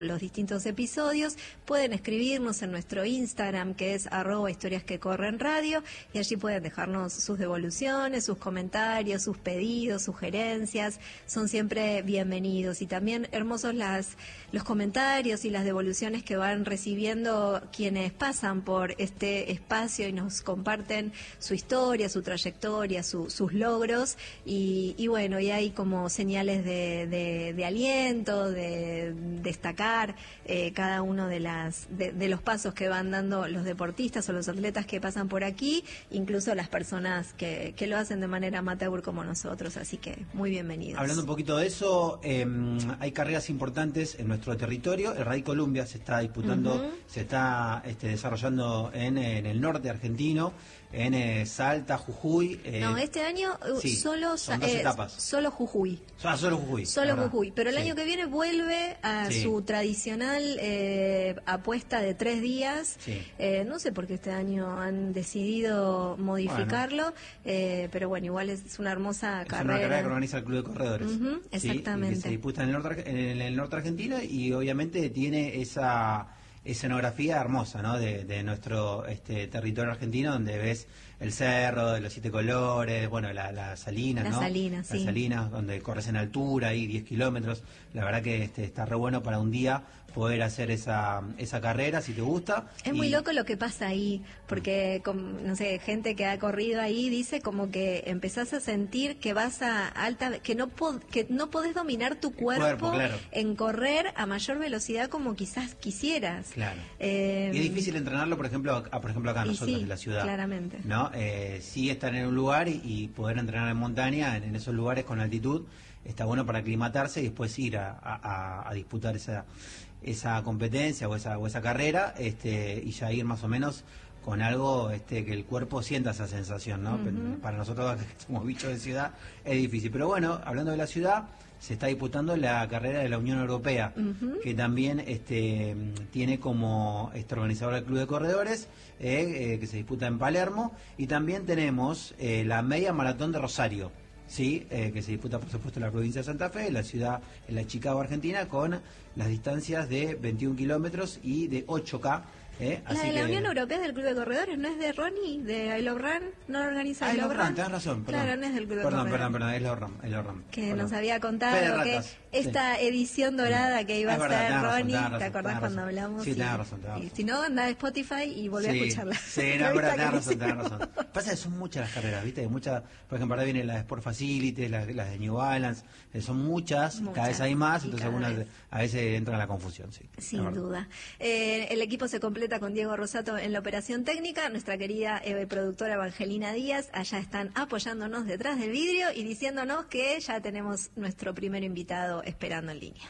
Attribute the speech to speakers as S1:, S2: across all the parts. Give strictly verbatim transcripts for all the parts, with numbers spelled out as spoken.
S1: los distintos episodios, pueden escribirnos en nuestro Instagram, que es arroba historias que corren radio, y allí pueden dejarnos sus devoluciones, sus comentarios, sus pedidos, sugerencias, son siempre bienvenidos. Y también hermosos las los comentarios y las devoluciones que van recibiendo quienes pasan por este espacio y nos comparten su historia, su trayectoria, su, sus logros, y, y bueno, y hay como señales de, de, de aliento, de destacar Eh, cada uno de las de, de los pasos que van dando los deportistas o los atletas que pasan por aquí, incluso las personas que, que lo hacen de manera amateur como nosotros, así que muy bienvenidos.
S2: Hablando un poquito de eso, eh, hay carreras importantes en nuestro territorio. El Rally Columbia se está disputando, uh-huh. se está este, desarrollando en, en el norte argentino, en eh, Salta, Jujuy. Eh,
S1: no, este año
S2: sí,
S1: solo
S2: son dos
S1: eh,
S2: etapas.
S1: Solo Jujuy.
S2: Ah, solo Jujuy.
S1: Solo Jujuy, pero el
S2: sí.
S1: año que viene vuelve a sí. su tradicional eh, apuesta de tres días. Sí. Eh, no sé por qué este año han decidido modificarlo, bueno. Eh, pero bueno, igual es una hermosa
S2: es
S1: carrera.
S2: Es una carrera que organiza el Club de Corredores.
S1: Uh-huh, exactamente.
S2: Sí, que se disputa en el, norte, en el norte argentino y obviamente tiene esa escenografía hermosa, ¿no? De, de nuestro este territorio argentino, donde ves el cerro de los siete colores, bueno, las la salinas,
S1: Las
S2: ¿no?
S1: salinas,
S2: Las
S1: sí.
S2: salinas, donde corres en altura, ahí diez kilómetros. La verdad que este, está re bueno para un día poder hacer esa esa carrera, si te gusta.
S1: Es y... muy loco lo que pasa ahí, porque, con, no sé, gente que ha corrido ahí dice como que empezás a sentir que vas a alta, que no pod, que no podés dominar tu cuerpo,
S2: cuerpo claro.
S1: en correr a mayor velocidad como quizás quisieras.
S2: Claro.
S1: Eh,
S2: y es difícil entrenarlo, por ejemplo, a, por ejemplo acá nosotros
S1: sí,
S2: en la ciudad.
S1: Claramente.
S2: ¿No? Eh, sí estar en un lugar y, y poder entrenar en montaña, en, en esos lugares con altitud, está bueno para aclimatarse y después ir a, a, a disputar esa esa competencia o esa o esa carrera, este y ya ir más o menos con algo este que el cuerpo sienta esa sensación, ¿no? Uh-huh. Para nosotros que somos bichos de ciudad es difícil. Pero bueno, hablando de la ciudad, se está disputando la carrera de la Unión Europea, uh-huh. que también este tiene como este organizador el Club de Corredores, eh, eh, que se disputa en Palermo, y también tenemos eh, la media maratón de Rosario. Sí, eh, que se disputa por supuesto en la provincia de Santa Fe, en la ciudad, en la Chicago, Argentina, con las distancias de veintiún kilómetros y de ocho K. Eh,
S1: la de la que... Unión Europea es del Club de Corredores, ¿no es de Ronnie, de I Love Run? ¿No lo organiza
S2: ah,
S1: I Love Run?
S2: Tenés razón, perdón.
S1: Claro, no es del Club de
S2: perdón,
S1: Corredores.
S2: Perdón, perdón, perdón, es I Love Run. I Love Run
S1: que
S2: perdón.
S1: nos había contado que esta sí. edición dorada que iba
S2: es
S1: a
S2: verdad,
S1: ser
S2: razón,
S1: Ronnie,
S2: razón,
S1: ¿te acordás cuando
S2: razón.
S1: hablamos?
S2: Sí,
S1: y,
S2: tenés razón, tenés razón.
S1: Y si no, anda a Spotify y volví
S2: sí,
S1: a escucharla.
S2: Sí, no, es verdad, tenés razón, tenés razón. Pasa que son muchas las carreras, ¿viste? Hay muchas, por ejemplo, ahora vienen las de Sport Facility, las, las de New Balance, eh, son muchas, muchas, cada vez hay más, entonces algunas vez. a veces entra en la confusión, sí.
S1: Sin duda. Eh, el equipo se completa con Diego Rosato en la operación técnica, nuestra querida eh, productora Evangelina Díaz, allá están apoyándonos detrás del vidrio y diciéndonos que ya tenemos nuestro primer invitado esperando en línea.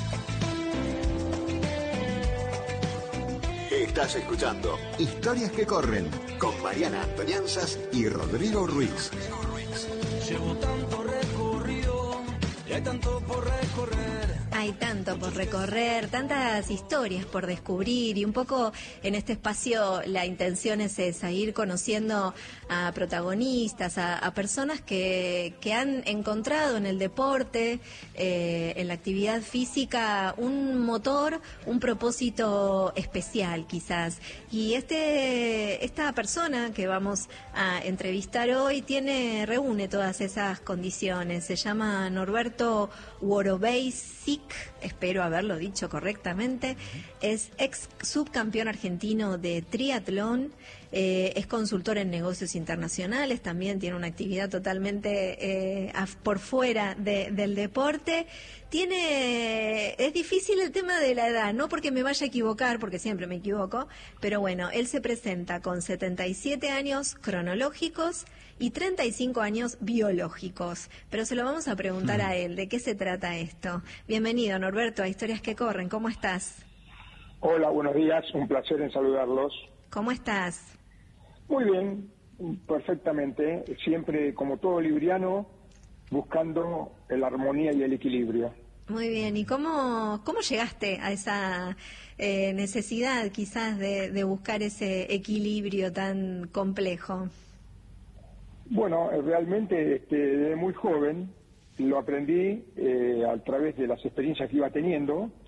S3: Estás escuchando Historias que Corren con Mariana Antonianzas y Rodrigo Ruiz.
S4: Llevo tanto recorrido y hay tanto por recorrer.
S1: Hay tanto por recorrer, tantas historias por descubrir y un poco en este espacio la intención es esa, ir conociendo a protagonistas, a, a personas que, que han encontrado en el deporte, eh, en la actividad física, un motor, un propósito especial quizás. Y este esta persona que vamos a entrevistar hoy tiene reúne todas esas condiciones. Se llama Norberto Worobeisic, espero haberlo dicho correctamente, es ex subcampeón argentino de triatlón, eh, es consultor en negocios internacionales, también tiene una actividad totalmente eh, por fuera de, del deporte. Tiene, es difícil el tema de la edad, no porque me vaya a equivocar, porque siempre me equivoco, pero bueno, él se presenta con setenta y siete años cronológicos y treinta y cinco años biológicos, pero se lo vamos a preguntar a él, ¿de qué se trata esto? Bienvenido, Norberto, a Historias que Corren, ¿cómo estás?
S5: Hola, buenos días, un placer en saludarlos.
S1: ¿Cómo estás?
S5: Muy bien, perfectamente, siempre como todo libriano, buscando la armonía y el equilibrio.
S1: Muy bien, ¿y cómo, cómo llegaste a esa eh, necesidad quizás de, de buscar ese equilibrio tan complejo?
S5: Bueno, realmente este, desde muy joven lo aprendí eh, a través de las experiencias que iba teniendo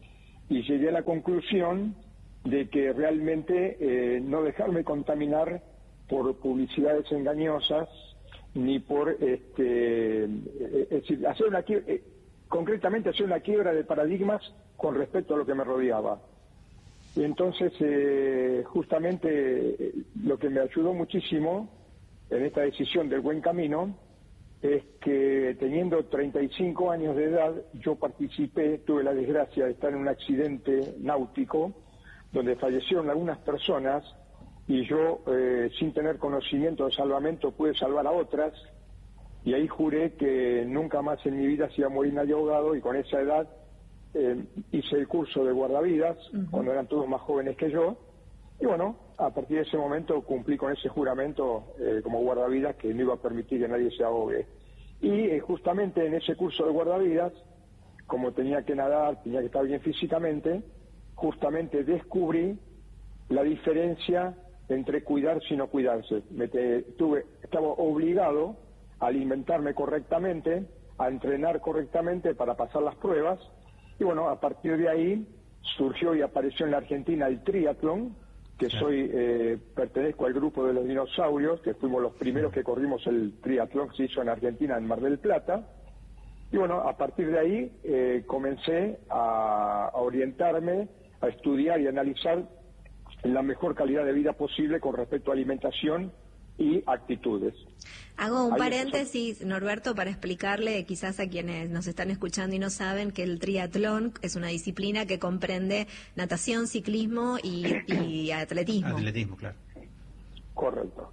S5: y llegué a la conclusión de que realmente eh, no dejarme contaminar por publicidades engañosas ni por este es decir, hacer una eh, concretamente hacer una quiebra de paradigmas con respecto a lo que me rodeaba. Y entonces eh, justamente eh, lo que me ayudó muchísimo en esta decisión del buen camino es que teniendo treinta y cinco años de edad yo participé, tuve la desgracia de estar en un accidente náutico donde fallecieron algunas personas y yo, eh, sin tener conocimiento de salvamento, pude salvar a otras, y ahí juré que nunca más en mi vida se iba a morir nadie ahogado, y con esa edad eh, hice el curso de guardavidas, uh-huh. cuando eran todos más jóvenes que yo, y bueno, a partir de ese momento cumplí con ese juramento eh, como guardavidas que no iba a permitir que nadie se ahogue. Y eh, justamente en ese curso de guardavidas, como tenía que nadar, tenía que estar bien físicamente, justamente descubrí la diferencia entre cuidarse y no cuidarse. Me te, tuve, estaba obligado a alimentarme correctamente, a entrenar correctamente para pasar las pruebas, y bueno, a partir de ahí surgió y apareció en la Argentina el triatlón, que sí. soy eh, pertenezco al grupo de los dinosaurios, que fuimos los primeros que corrimos el triatlón que se hizo en Argentina, en Mar del Plata, y bueno, a partir de ahí eh, comencé a, a orientarme, a estudiar y analizar la mejor calidad de vida posible con respecto a alimentación y actitudes.
S1: Hago un
S5: Ahí
S1: paréntesis,
S5: empezó.
S1: Norberto, para explicarle quizás a quienes nos están escuchando y no saben que el triatlón es una disciplina que comprende natación, ciclismo y, y atletismo.
S2: Atletismo, claro.
S5: Correcto.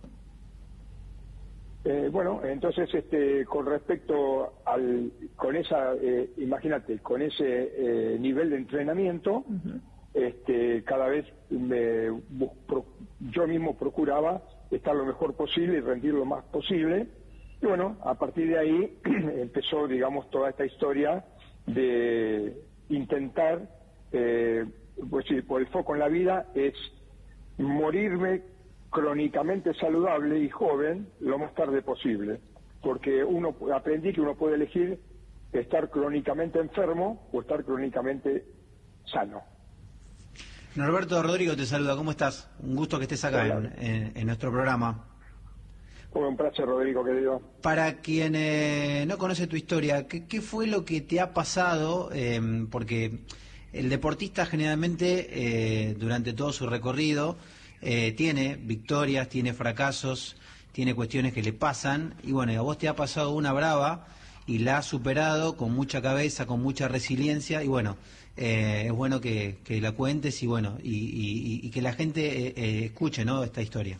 S5: Eh, bueno, entonces, este, con respecto al, con esa, eh, imagínate, con ese eh, nivel de entrenamiento, uh-huh. este, cada vez me, pro, yo mismo procuraba estar lo mejor posible y rendir lo más posible. Y bueno, a partir de ahí empezó, digamos, toda esta historia de intentar, eh, pues sí, por el foco en la vida es morirme crónicamente saludable y joven lo más tarde posible, porque uno aprendí que uno puede elegir estar crónicamente enfermo o estar crónicamente sano.
S2: Norberto Rodrigo te saluda, ¿cómo estás? Un gusto que estés acá en, en, en nuestro programa.
S5: Un placer, Rodrigo, querido.
S2: Para quien eh, no conoce tu historia, ¿qué, qué fue lo que te ha pasado? Eh, porque el deportista generalmente eh, durante todo su recorrido eh, tiene victorias, tiene fracasos, tiene cuestiones que le pasan, y bueno, a vos te ha pasado una brava y la has superado con mucha cabeza, con mucha resiliencia, y bueno, eh, es bueno que, que la cuentes y bueno, y, y, y que la gente eh, eh, escuche, ¿no?, esta historia.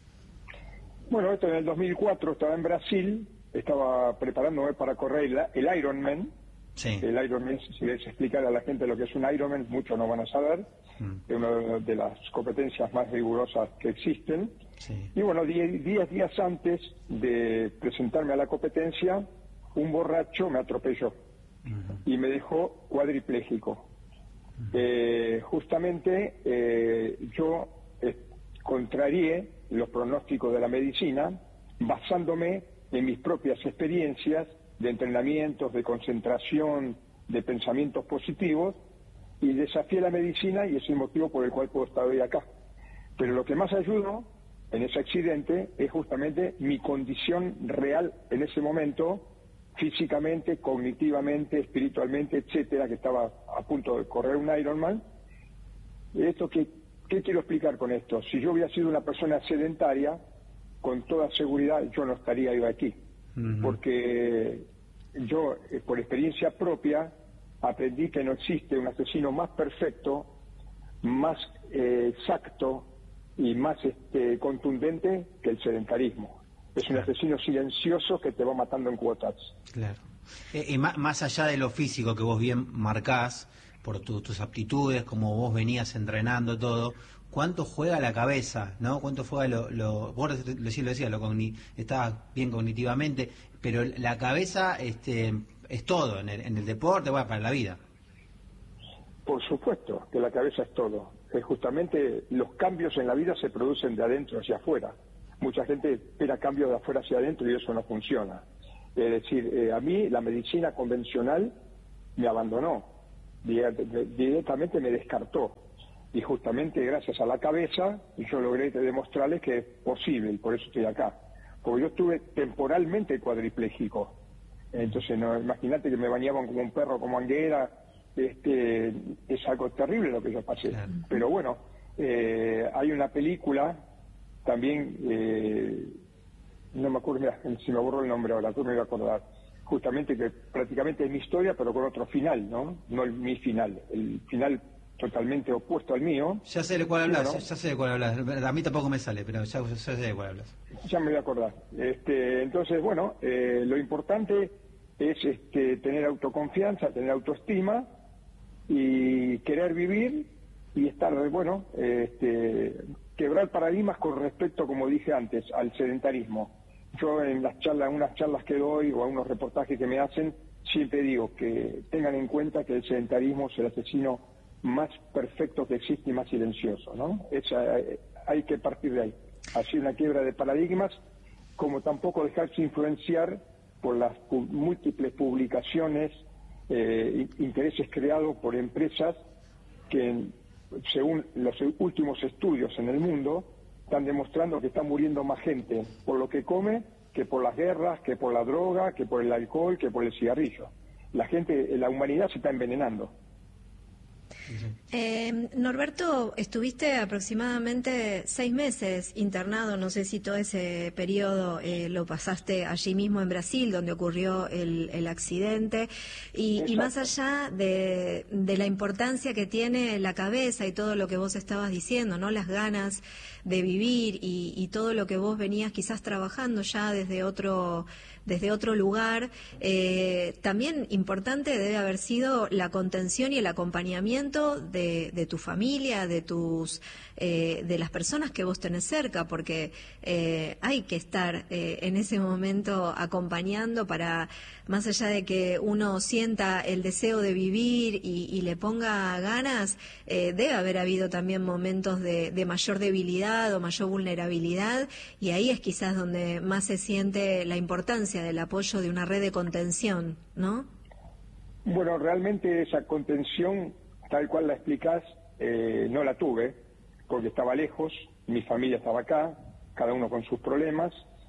S5: Bueno, esto en el dos mil cuatro estaba en Brasil, estaba preparándome para correr el, el Ironman.
S2: Sí.
S5: El Ironman, si les explicar a la gente lo que es un Ironman, muchos no van a saber. Mm. Es una de las competencias más rigurosas que existen.
S2: Sí. Y
S5: bueno, diez, diez días antes de presentarme a la competencia, un borracho me atropelló uh-huh. y me dejó cuadripléjico. Uh-huh. Eh, justamente eh, yo eh, contrarié los pronósticos de la medicina basándome en mis propias experiencias de entrenamientos, de concentración, de pensamientos positivos, y desafié la medicina, y es el motivo por el cual puedo estar hoy acá. Pero lo que más ayudó en ese accidente es justamente mi condición real en ese momento, físicamente, cognitivamente, espiritualmente, etcétera, que estaba a punto de correr un Ironman. Esto que, ¿qué quiero explicar con esto? Si yo hubiera sido una persona sedentaria, con toda seguridad yo no estaría yo aquí, uh-huh. porque yo, eh, por experiencia propia, aprendí que no existe un asesino más perfecto, más eh, exacto y más este, contundente que el sedentarismo. Es un asesino silencioso que te va matando en cuotas.
S2: Claro. Eh, y más, más allá de lo físico que vos bien marcás, por tu, tus aptitudes, como vos venías entrenando todo, ¿cuánto juega la cabeza, no? ¿Cuánto juega lo, lo vos lo decías, lo cogni, estabas bien cognitivamente, pero la cabeza este, es todo en el, en el deporte, bueno, para la vida?
S5: Por supuesto que la cabeza es todo. Eh, justamente los cambios en la vida se producen de adentro hacia afuera. Mucha gente espera cambios de afuera hacia adentro y eso no funciona. Es decir, eh, a mí la medicina convencional me abandonó. directamente me descartó. Y justamente gracias a la cabeza yo logré demostrarles que es posible, y por eso estoy acá. Porque yo estuve temporalmente cuadripléjico. Entonces, no, imagínate que me bañaban como un perro, como Anguera. Este, es algo terrible lo que yo pasé. Claro. Pero bueno, eh, hay una película también, eh, no me acuerdo, mira, si me borró el nombre ahora, tú me voy a acordar. Justamente que prácticamente es mi historia, pero con otro final, ¿no? No el, mi final, el final totalmente opuesto al mío.
S2: Ya sé de cuál hablas, bueno, ya sé de cuál hablas. A mí tampoco me sale, pero ya, ya sé de cuál hablas.
S5: Ya me voy a acordar. Este, entonces, bueno, eh, lo importante es este, tener autoconfianza, tener autoestima y querer vivir y estar, bueno, este, quebrar paradigmas con respecto, como dije antes, al sedentarismo. Yo en las charlas, en unas charlas que doy o en unos reportajes que me hacen, siempre digo que tengan en cuenta que el sedentarismo es el asesino más perfecto que existe y más silencioso, ¿no? Es, hay que partir de ahí. Así una quiebra de paradigmas, como tampoco dejarse influenciar por las pu- múltiples publicaciones, eh, intereses creados por empresas que, según los últimos estudios en el mundo, están demostrando que está muriendo más gente por lo que come que por las guerras, que por la droga, que por el alcohol, que por el cigarrillo. La gente, la humanidad se está envenenando.
S1: Eh, Norberto, estuviste aproximadamente seis meses internado, no sé si todo ese periodo eh, lo pasaste allí mismo en Brasil, donde ocurrió el, el accidente, y, y más allá de, de la importancia que tiene la cabeza y todo lo que vos estabas diciendo, ¿no? Las ganas de vivir y, y todo lo que vos venías quizás trabajando ya desde otro desde otro lugar, eh, también importante debe haber sido la contención y el acompañamiento de, de tu familia, de tus eh, de las personas que vos tenés cerca, porque eh, hay que estar eh, en ese momento acompañando para, más allá de que uno sienta el deseo de vivir y, y le ponga ganas, eh, debe haber habido también momentos de, de mayor debilidad o mayor vulnerabilidad, y ahí es quizás donde más se siente la importancia del apoyo de una red de contención, ¿no?
S5: Bueno, realmente esa contención, tal cual la explicás, eh, no la tuve, porque estaba lejos, mi familia estaba acá, cada uno con sus problemas,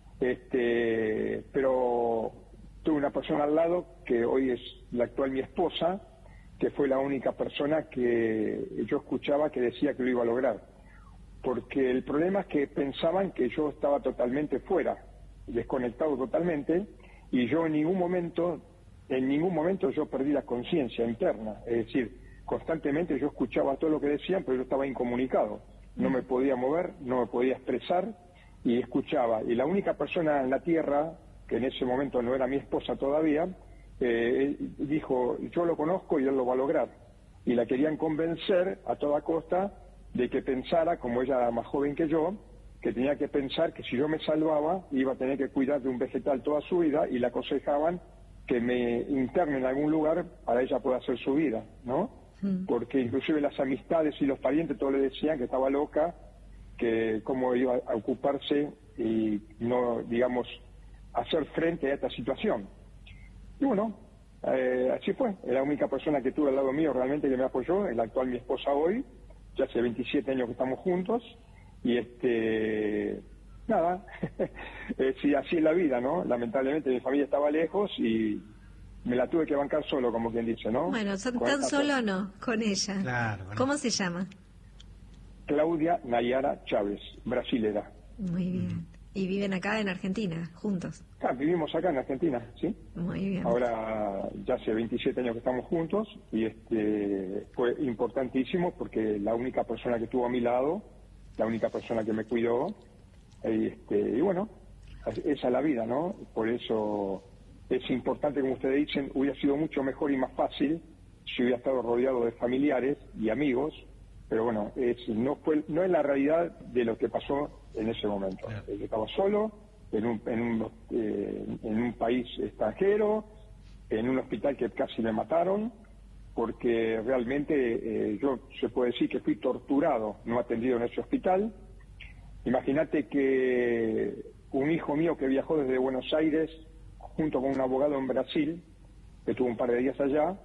S5: este, pero tuve una persona al lado, que hoy es la actual mi esposa, que fue la única persona que yo escuchaba que decía que lo iba a lograr, porque el problema es que pensaban que yo estaba totalmente fuera, desconectado totalmente, y yo en ningún momento, en ningún momento yo perdí la conciencia interna, es decir, constantemente yo escuchaba todo lo que decían, pero yo estaba incomunicado, no me podía mover, no me podía expresar, y escuchaba, y la única persona en la tierra, que en ese momento no era mi esposa todavía, eh, dijo, yo lo conozco y él lo va a lograr, y la querían convencer a toda costa de que pensara, como ella era más joven que yo, que tenía que pensar que si yo me salvaba iba a tener que cuidar de un vegetal toda su vida, y le aconsejaban que me interne en algún lugar para ella poder hacer su vida, ¿no? Mm. Porque inclusive las amistades y los parientes todos le decían que estaba loca, que cómo iba a ocuparse y no, digamos, hacer frente a esta situación. Y bueno, eh, así fue. Es la única persona que tuve al lado mío realmente que me apoyó, es la actual mi esposa hoy, ya hace veintisiete años que estamos juntos. Y este, nada, eh, sí, así es la vida, ¿no? Lamentablemente mi familia estaba lejos y me la tuve que bancar solo, como quien dice, ¿no?
S1: Bueno, tan solo no, con ella.
S2: Claro, bueno.
S1: ¿Cómo se llama?
S5: Claudia Nayara Chávez, brasilera.
S1: Muy bien. Mm. ¿Y viven acá en Argentina, juntos?
S5: Ah, vivimos acá en Argentina, ¿sí?
S1: Muy bien.
S5: Ahora ya hace veintisiete años que estamos juntos y este fue importantísimo porque la única persona que estuvo a mi lado, la única persona que me cuidó, y, este, y bueno, esa es la vida, ¿no? Por eso es importante, como ustedes dicen, hubiera sido mucho mejor y más fácil si hubiera estado rodeado de familiares y amigos, pero bueno, es, no fue, no es la realidad de lo que pasó en ese momento. Claro. Yo estaba solo, en un, en, un, eh, en un país extranjero, en un hospital que casi me mataron, porque realmente eh, yo se puede decir que fui torturado, no atendido en ese hospital. Imagínate que un hijo mío que viajó desde Buenos Aires junto con un abogado en Brasil, que tuvo un par de días allá,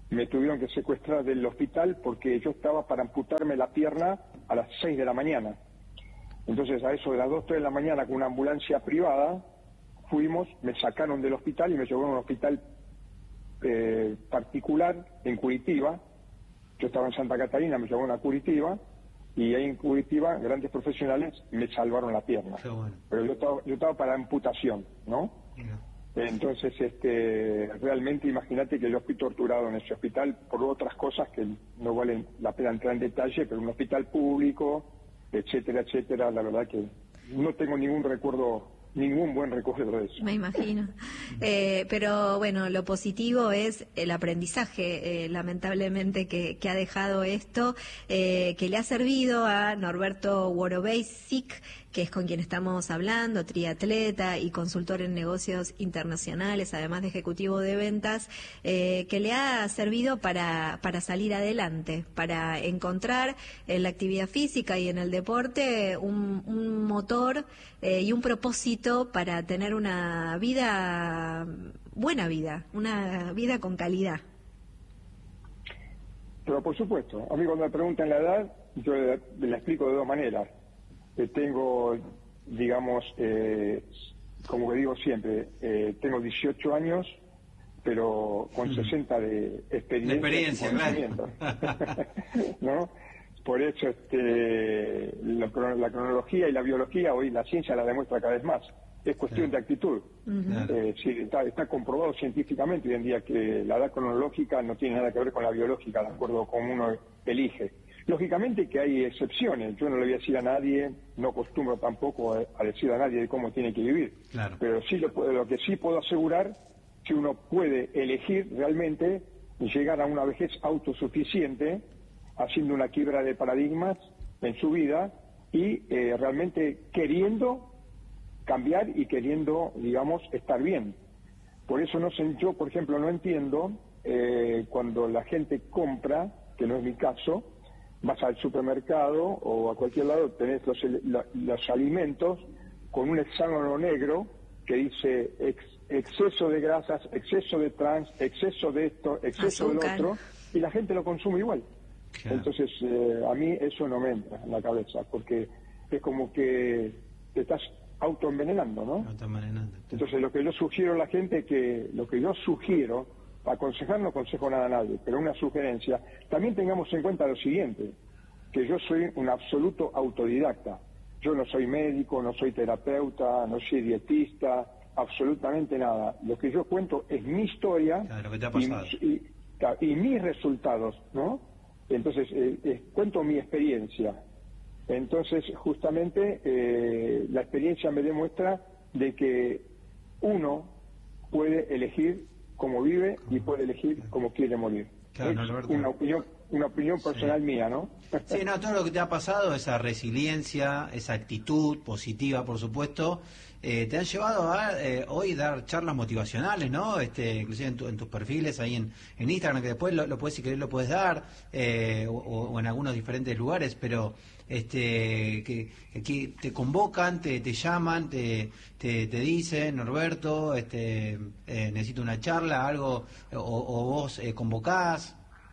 S5: me tuvieron que secuestrar del hospital porque yo estaba para amputarme la pierna a las seis de la mañana. Entonces a eso de las dos, tres de la mañana con una ambulancia privada fuimos, me sacaron del hospital y me llevaron a un hospital eh, particular en Curitiba. Yo estaba en Santa Catarina, me llevaron a Curitiba y ahí en Curitiba grandes profesionales me salvaron la pierna.
S2: Bueno.
S5: Pero yo estaba, yo estaba para amputación, ¿no? Yeah. Entonces, este, realmente imagínate que yo fui torturado en ese hospital por otras cosas que no valen la pena entrar en detalle, pero un hospital público, etcétera, etcétera, la verdad que no tengo ningún recuerdo, ningún buen recuerdo de eso.
S1: Me imagino. Eh, pero bueno, lo positivo es el aprendizaje, eh, lamentablemente, que, que ha dejado esto, eh, que le ha servido a Norberto Worobeisic, que es con quien estamos hablando, triatleta y consultor en negocios internacionales, además de ejecutivo de ventas, eh, que le ha servido para, para salir adelante, para encontrar en la actividad física y en el deporte un, un motor eh, y un propósito para tener una vida, buena vida, una vida con calidad.
S5: Pero por supuesto, a mí cuando me preguntan la edad, yo le, le explico de dos maneras. Eh, tengo, digamos, eh, como que digo siempre, eh, tengo dieciocho años, pero con sesenta de experiencia.
S2: De experiencia,
S5: claro. ¿No? Por eso este, la, la cronología y la biología, hoy la ciencia la demuestra cada vez más. Es cuestión claro. de actitud. Uh-huh. eh, sí, está, está comprobado científicamente hoy en día que la edad cronológica no tiene nada que ver con la biológica, de acuerdo con uno elige. Lógicamente que hay excepciones, yo no le voy a decir a nadie, no acostumbro tampoco a, a decir a nadie de cómo tiene que vivir,
S2: claro.
S5: pero sí lo, lo que sí puedo asegurar que uno puede elegir realmente llegar a una vejez autosuficiente, haciendo una quiebra de paradigmas en su vida y eh, realmente queriendo cambiar y queriendo, digamos, estar bien. Por eso no sé, yo, por ejemplo, no entiendo eh, cuando la gente compra, que no es mi caso, vas al supermercado o a cualquier lado, tenés los, los, los alimentos con un hexágono negro que dice ex, exceso de grasas, exceso de trans, exceso de esto, exceso
S1: Azúcar.
S5: del otro, y la gente lo consume igual.
S2: Claro.
S5: Entonces, eh, a mí eso no me entra en la cabeza, porque es como que te estás autoenvenenando, ¿no?
S2: Autoenvenenando.
S5: Entonces, lo que yo sugiero a la gente, que lo que yo sugiero, aconsejar no aconsejo nada a nadie, pero una sugerencia, también tengamos en cuenta lo siguiente, que yo soy un absoluto autodidacta. Yo no soy médico, no soy terapeuta, no soy dietista, absolutamente nada. Lo que yo cuento es mi historia
S2: claro, lo que te ha pasado.
S5: Y, y, y mis resultados, ¿no? Entonces, eh, eh, cuento mi experiencia. Entonces, justamente, eh, la experiencia me demuestra de que uno puede elegir cómo vive y puede elegir cómo quiere morir.
S2: Claro,
S5: es
S2: no,
S5: una opinión, una opinión personal
S2: sí.
S5: mía, ¿no?
S2: Sí, no, todo lo que te ha pasado, esa resiliencia, esa actitud positiva, por supuesto, eh, te han llevado a eh, hoy dar charlas motivacionales, ¿no? Este, inclusive en, tu, en tus perfiles ahí en, en Instagram, que después lo, lo puedes, si querés, lo puedes dar, eh, o, o en algunos diferentes lugares, pero este que, que te convocan, te, te llaman, te, te, te dicen, Norberto, este, eh, necesito una charla, algo, o, o vos eh, convocás.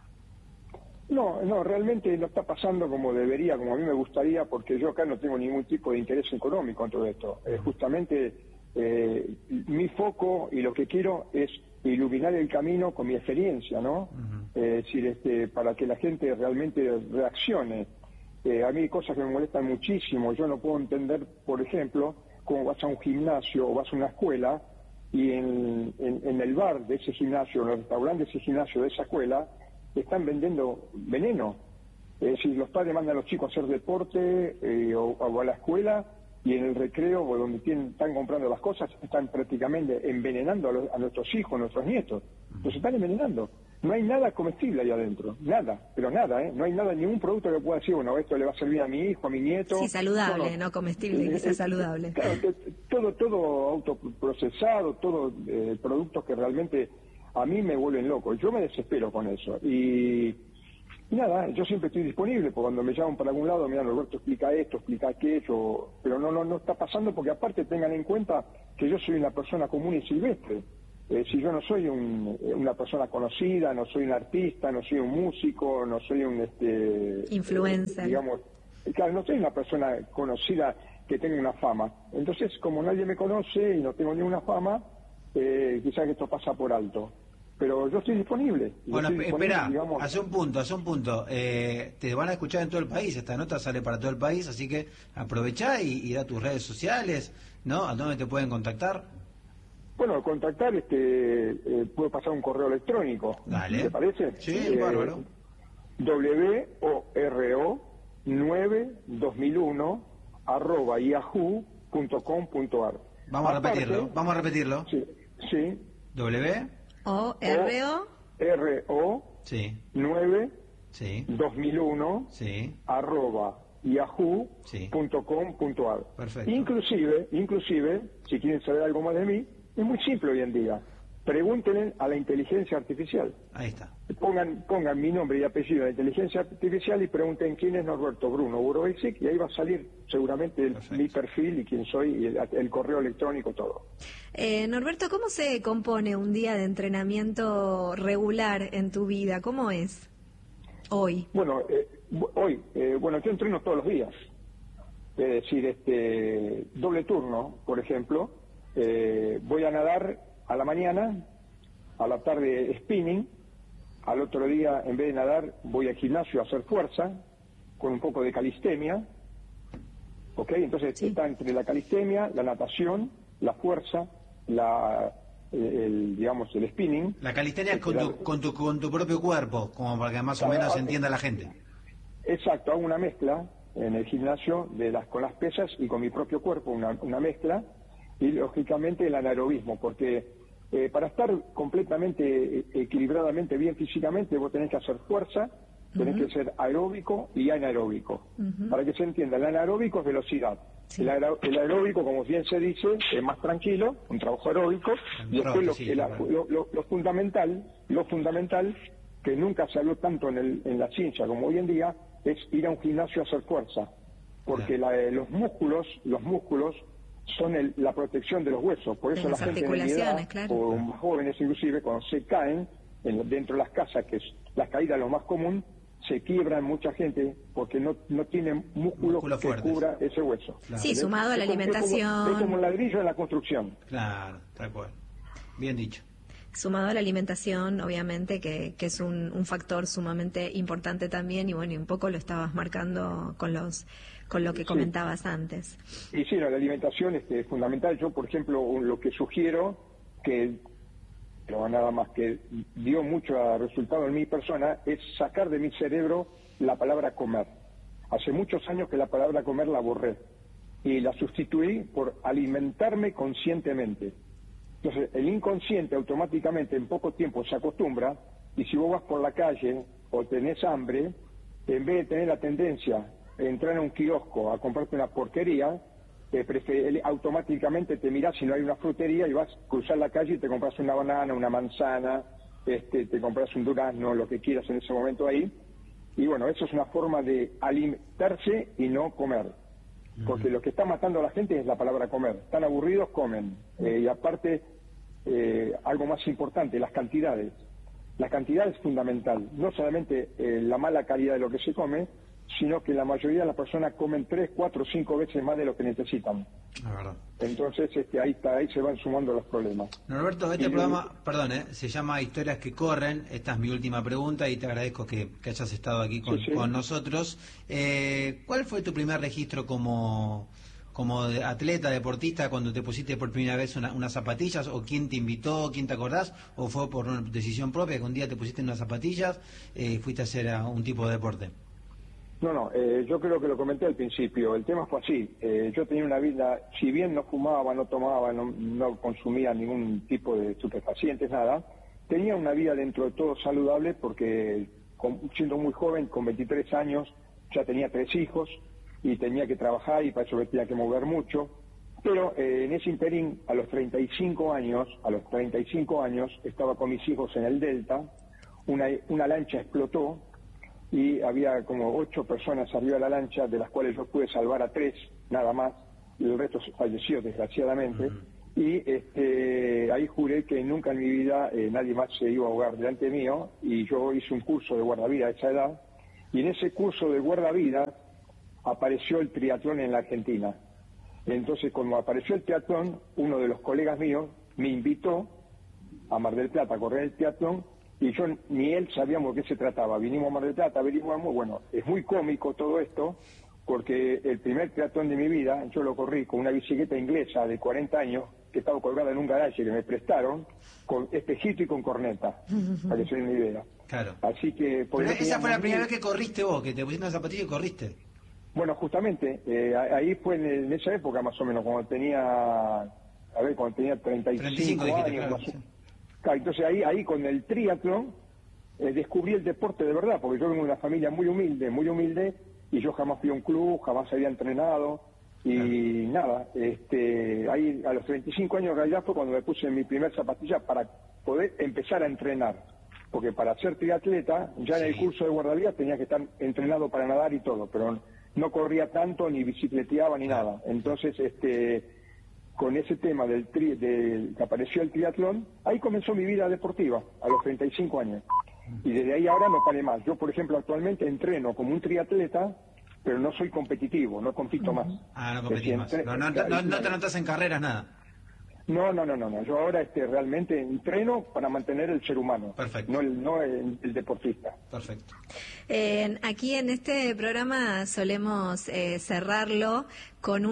S5: No, no, realmente no está pasando como debería, como a mí me gustaría, porque yo acá no tengo ningún tipo de interés económico en todo esto. Eh, justamente eh, mi foco y lo que quiero es iluminar el camino con mi experiencia, ¿no? Uh-huh. Eh, es decir, este, para que la gente realmente reaccione. Eh, a mí hay cosas que me molestan muchísimo. Yo no puedo entender, por ejemplo, cómo vas a un gimnasio o vas a una escuela y en, en, en el bar de ese gimnasio, en el restaurante de ese gimnasio, de esa escuela, están vendiendo veneno. Es decir, los padres mandan a los chicos a hacer deporte eh, o, o a la escuela, y en el recreo o donde tienen, están comprando las cosas, están prácticamente envenenando a, los, a nuestros hijos, a nuestros nietos. Los están envenenando. No hay nada comestible ahí adentro, nada, pero nada, ¿eh? No hay nada, ningún producto que pueda decir, bueno, esto le va a servir a mi hijo, a mi nieto.
S1: Sí, saludable, no, no. no comestible, que sea
S5: eh,
S1: saludable.
S5: Claro, todo, todo autoprocesado, todo eh, productos que realmente a mí me vuelven loco. Yo me desespero con eso. Y, y nada, yo siempre estoy disponible, porque cuando me llaman para algún lado, mira, Norberto, explica esto, explica aquello, pero no, no, no está pasando, porque aparte tengan en cuenta que yo soy una persona común y silvestre. Eh, si yo no soy un, una persona conocida, no soy un artista, no soy un músico, no soy un este
S1: influencer,
S5: eh, digamos, claro, no soy una persona conocida que tenga una fama. Entonces, como nadie me conoce y no tengo ninguna fama, eh, quizás esto pasa por alto. Pero yo estoy disponible. Yo
S2: bueno,
S5: estoy disponible,
S2: espera,
S5: digamos.
S2: hace un punto, hace un punto. Eh, te van a escuchar en todo el país, esta nota sale para todo el país, así que aprovechá y, y da tus redes sociales, ¿no? ¿A dónde te pueden contactar?
S5: Bueno, contactar, este, eh, puedo pasar un correo electrónico.
S2: Dale.
S5: ¿Te parece?
S2: Sí,
S5: eh,
S2: bárbaro.
S5: W O R O nueve dos mil uno arroba yahoo punto com punto ar.
S2: Vamos a
S5: Aparte,
S2: repetirlo, vamos a repetirlo.
S5: Sí, sí.
S2: W.
S1: O R O
S5: R O
S2: Sí,
S5: nueve
S2: sí,
S5: dos mil uno
S2: sí.
S5: arroba yahoo
S2: Sí.
S5: punto com punto ar.
S2: Perfecto.
S5: Inclusive, inclusive, si quieren saber algo más de mí, es muy simple hoy en día. Pregúntenle a la inteligencia artificial.
S2: Ahí está.
S5: Pongan, pongan mi nombre y apellido a la inteligencia artificial y pregunten quién es Norberto Bruno Burovic, y ahí va a salir seguramente el, mi perfil y quién soy, y el, el correo electrónico, todo.
S1: Eh, Norberto, ¿cómo se compone un día de entrenamiento regular en tu vida? ¿Cómo es hoy?
S5: Bueno, eh, hoy, eh, bueno, yo entreno todos los días. Es decir, este doble turno, por ejemplo, eh, voy a nadar a la mañana, a la tarde spinning, al otro día en vez de nadar voy al gimnasio a hacer fuerza, con un poco de calistenia, ¿ok? Entonces
S1: Sí.
S5: está entre la calistenia, la natación, la fuerza, la, el, digamos, el spinning.
S2: La calistenia es con tu, con, tu, con tu propio cuerpo, como para que más o menos entienda la gente.
S5: Exacto, hago una mezcla en el gimnasio de las con las pesas y con mi propio cuerpo, una, una mezcla, y lógicamente el anaerobismo, porque eh, para estar completamente, eh, equilibradamente bien físicamente, vos tenés que hacer fuerza, tenés uh-huh. que ser aeróbico y anaeróbico. Uh-huh. Para que se entienda, el anaeróbico es velocidad. Sí. El, aer el aeróbico, como bien se dice, es más tranquilo, un trabajo aeróbico, y después lo, sí, el, lo, lo, lo fundamental, lo fundamental, que nunca se habló tanto en, el, en la ciencia como hoy en día, es ir a un gimnasio a hacer fuerza, porque la, eh, los músculos, los músculos son el, la protección de los huesos, por eso
S1: de
S5: la gente de mi edad,
S1: claro.
S5: o más jóvenes inclusive, cuando se caen en, dentro de las casas, que es la caída lo más común, se quiebran mucha gente porque no, no tienen músculo que fuertes. Cubra ese hueso.
S1: Claro. Sí, sumado a la
S5: es como,
S1: alimentación.
S5: Es como, es como un ladrillo en la construcción.
S2: Claro, tal cual. Bien dicho.
S1: Sumado a la alimentación, obviamente, que, que es un, un factor sumamente importante también, y bueno, y un poco lo estabas marcando con los con lo que comentabas sí. antes.
S5: Y sí, no, la alimentación este, es fundamental. Yo, por ejemplo, un, lo que sugiero, que pero nada más que dio mucho resultado en mi persona, es sacar de mi cerebro la palabra comer. Hace muchos años que la palabra comer la borré y la sustituí por alimentarme conscientemente. Entonces, el inconsciente automáticamente en poco tiempo se acostumbra, y si vos vas por la calle o tenés hambre, en vez de tener la tendencia de entrar a un kiosco a comprarte una porquería, te automáticamente te mirás si no hay una frutería y vas a cruzar la calle y te compras una banana, una manzana, este, te compras un durazno, lo que quieras en ese momento ahí. Y bueno, eso es una forma de alimentarse y no comer. Porque lo que está matando a la gente es la palabra comer. Están aburridos, comen. Eh, y aparte, eh, algo más importante, las cantidades. La cantidad es fundamental. No solamente eh, la mala calidad de lo que se come, sino que la mayoría de las personas comen tres, cuatro, cinco veces más de lo que necesitan.
S2: La verdad.
S5: Entonces, este, ahí está, ahí se van sumando los problemas.
S2: Norberto, este
S5: y,
S2: programa, perdón, eh, se llama Historias que Corren. Esta es mi última pregunta y te agradezco que, que hayas estado aquí con, sí, sí. con nosotros. Eh, ¿Cuál fue tu primer registro como, como atleta, deportista, cuando te pusiste por primera vez una, unas zapatillas? ¿O quién te invitó, quién te acordás? ¿O fue por una decisión propia que un día te pusiste unas zapatillas y eh, fuiste a hacer a un tipo de deporte?
S5: No, no, eh, yo creo que lo comenté al principio. El tema fue así. Eh, yo tenía una vida, si bien no fumaba, no tomaba, no, no consumía ningún tipo de estupefacientes, nada, tenía una vida dentro de todo saludable porque, con, siendo muy joven, con veintitrés años, ya tenía tres hijos y tenía que trabajar y para eso me tenía que mover mucho. Pero eh, en ese interín, a los treinta y cinco años, a los treinta y cinco años, estaba con mis hijos en el Delta, una, una lancha explotó, y había como ocho personas arriba de la lancha, de las cuales yo pude salvar a tres, nada más, y el resto falleció desgraciadamente. Uh-huh. y este, ahí juré que nunca en mi vida eh, nadie más se iba a ahogar delante mío, y yo hice un curso de guardavidas a esa edad, y en ese curso de guardavidas apareció el triatlón en la Argentina. Entonces, cuando apareció el triatlón, uno de los colegas míos me invitó a Mar del Plata a correr el triatlón, y yo ni él sabíamos de qué se trataba. Vinimos a Mar del Plata, averiguamos, bueno, es muy cómico todo esto, porque el primer triatlón de mi vida, yo lo corrí con una bicicleta inglesa de cuarenta años, que estaba colgada en un garaje que me prestaron, con espejito y con corneta, para que se den una idea.
S2: Claro.
S5: Así que...
S2: Pero esa fue la primera vez que corriste vos, que te pusiste una zapatilla y corriste.
S5: Bueno, justamente, eh, ahí fue en, en esa época más o menos, cuando tenía, a ver, cuando tenía treinta y cinco años. Claro, sí. Claro, entonces ahí, ahí con el triatlón eh, descubrí el deporte de verdad, porque yo vengo de una familia muy humilde, muy humilde, y yo jamás fui a un club, jamás había entrenado, y claro. nada, este, ahí a los treinta y cinco años en realidad fue cuando me puse mi primer zapatilla para poder empezar a entrenar, porque para ser triatleta, ya sí. en el curso de guardavidas tenía que estar entrenado para nadar y todo, pero no corría tanto, ni bicicleteaba, ni nada. Entonces, este, con ese tema del tri, del que apareció el triatlón, ahí comenzó mi vida deportiva, a los treinta y cinco años. Y desde ahí ahora no paré más. Yo, por ejemplo, actualmente entreno como un triatleta, pero no soy competitivo, no compito más.
S2: Ah, no competís más. No, no, no, no te anotas en carreras, nada.
S5: No, no, no, no, no. Yo ahora este, realmente entreno para mantener el ser humano.
S2: Perfecto.
S5: No el, no el, el deportista.
S2: Perfecto.
S1: Eh, aquí en este programa solemos eh, cerrarlo con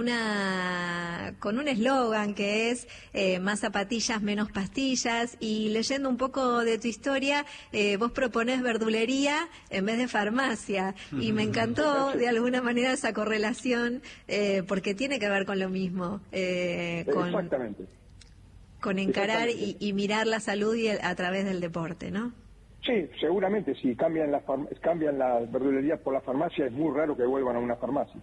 S1: una con un eslogan que es eh, más zapatillas, menos pastillas, y leyendo un poco de tu historia, eh, vos proponés verdulería en vez de farmacia, y me encantó de alguna manera esa correlación, eh, porque tiene que ver con lo mismo, eh, con,
S5: Exactamente.
S1: con encarar y, y mirar la salud y el, a través del deporte, ¿no?
S5: Sí, seguramente si cambian las cambian las verdulerías por la farmacia, es muy raro que vuelvan a una farmacia.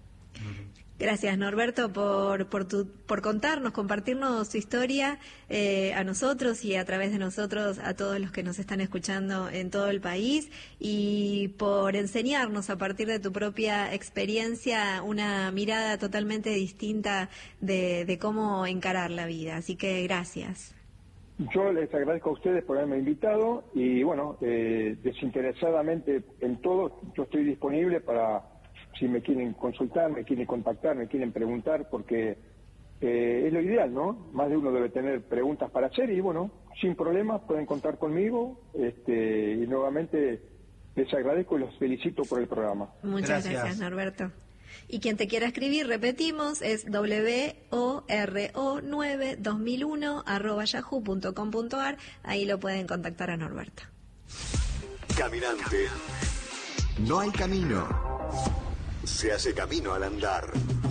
S1: Gracias, Norberto, por por, tu, por contarnos, compartirnos tu historia eh, a nosotros y a través de nosotros a todos los que nos están escuchando en todo el país, y por enseñarnos a partir de tu propia experiencia una mirada totalmente distinta de, de cómo encarar la vida. Así que gracias.
S5: Yo les agradezco a ustedes por haberme invitado y, bueno, eh, desinteresadamente en todo, yo estoy disponible para, si me quieren consultar, me quieren contactar, me quieren preguntar, porque eh, es lo ideal, ¿no? Más de uno debe tener preguntas para hacer y, bueno, sin problemas pueden contar conmigo, este, y nuevamente les agradezco y los felicito por el programa.
S1: Muchas gracias, gracias Norberto. Y quien te quiera escribir, repetimos, es W O R O nueve dos mil uno arroba yahoo punto com punto ar. Ahí lo pueden contactar a Norberto.
S3: Caminante. No hay camino. Se hace camino al andar.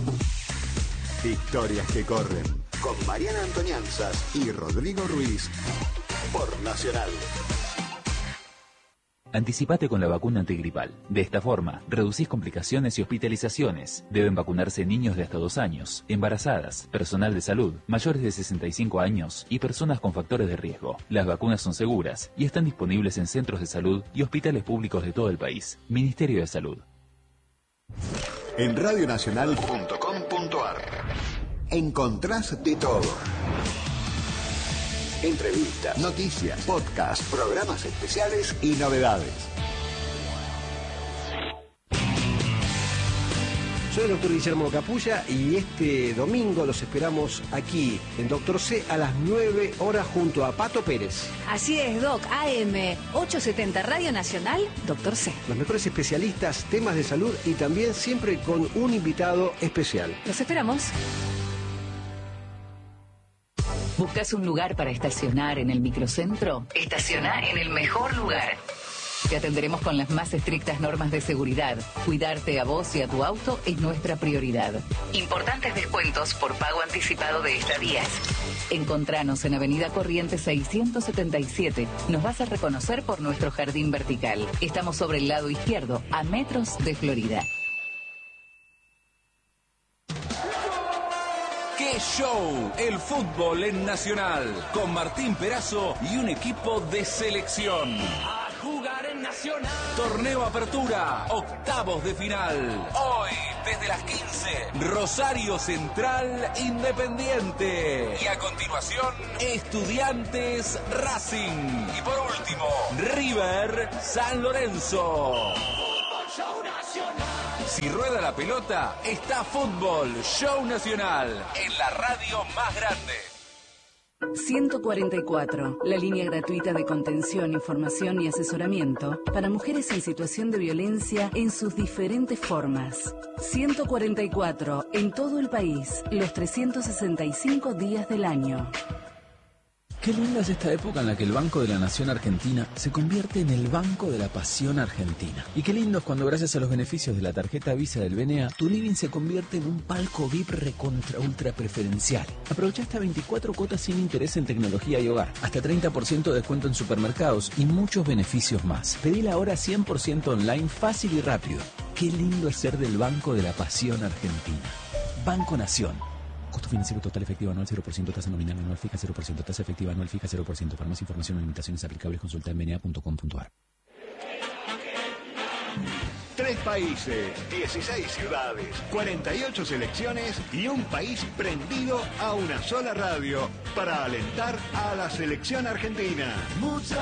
S3: Historias que corren. Con Mariana Antonianzas y Rodrigo Ruiz. Por Nacional.
S6: Anticipate con la vacuna antigripal. De esta forma, reducís complicaciones y hospitalizaciones. Deben vacunarse niños de hasta dos años, embarazadas, personal de salud, mayores de sesenta y cinco años y personas con factores de riesgo. Las vacunas son seguras y están disponibles en centros de salud y hospitales públicos de todo el país. Ministerio de Salud.
S3: En radio nacional punto com punto ar encontrás de todo. Entrevistas, noticias, podcasts, programas especiales y novedades.
S7: Soy el doctor Guillermo Capulla y este domingo los esperamos aquí en Doctor C a las nueve horas junto a Pato Pérez.
S8: Así es, Doc, A M ochocientos setenta Radio Nacional, Doctor C.
S7: Los mejores especialistas, temas de salud y también siempre con un invitado especial.
S8: Los esperamos. ¿Buscas un lugar para estacionar en el microcentro? Estaciona en el mejor lugar. Te atenderemos con las más estrictas normas de seguridad. Cuidarte a vos y a tu auto es nuestra prioridad. Importantes descuentos por pago anticipado de estadías. Encontranos en Avenida Corrientes seiscientos setenta y siete. Nos vas a reconocer por nuestro jardín vertical. Estamos sobre el lado izquierdo, a metros de Florida.
S9: ¡Qué show! El fútbol en Nacional, con Martín Perazo y un equipo de selección.
S4: A jugar en
S9: Torneo Apertura, octavos de final. Hoy, desde las quince, Rosario Central Independiente. Y a continuación, Estudiantes Racing. Y por último, River San Lorenzo. Si rueda la pelota, está Fútbol Show Nacional en la radio más grande.
S8: ciento cuarenta y cuatro, la línea gratuita de contención, información y asesoramiento para mujeres en situación de violencia en sus diferentes formas. ciento cuarenta y cuatro, en todo el país, los trescientos sesenta y cinco días del año.
S6: Qué linda es esta época en la que el Banco de la Nación Argentina se convierte en el Banco de la Pasión Argentina. Y qué lindo es cuando gracias a los beneficios de la tarjeta Visa del B N A, tu living se convierte en un palco V I P recontra ultra preferencial. Aprovecha hasta veinticuatro cuotas sin interés en tecnología y hogar, hasta treinta por ciento de descuento en supermercados y muchos beneficios más. Pedila ahora cien por ciento online, fácil y rápido. Qué lindo es ser del Banco de la Pasión Argentina. Banco Nación. Costo financiero total efectivo anual cero por ciento, tasa nominal anual fija cero por ciento, tasa efectiva anual fija cero por ciento. Para más información o limitaciones aplicables, consulta en b n a punto com punto a r.
S3: Tres países, dieciséis ciudades, cuarenta y ocho selecciones y un país prendido a una sola radio para alentar a la selección argentina.
S4: Muchachos,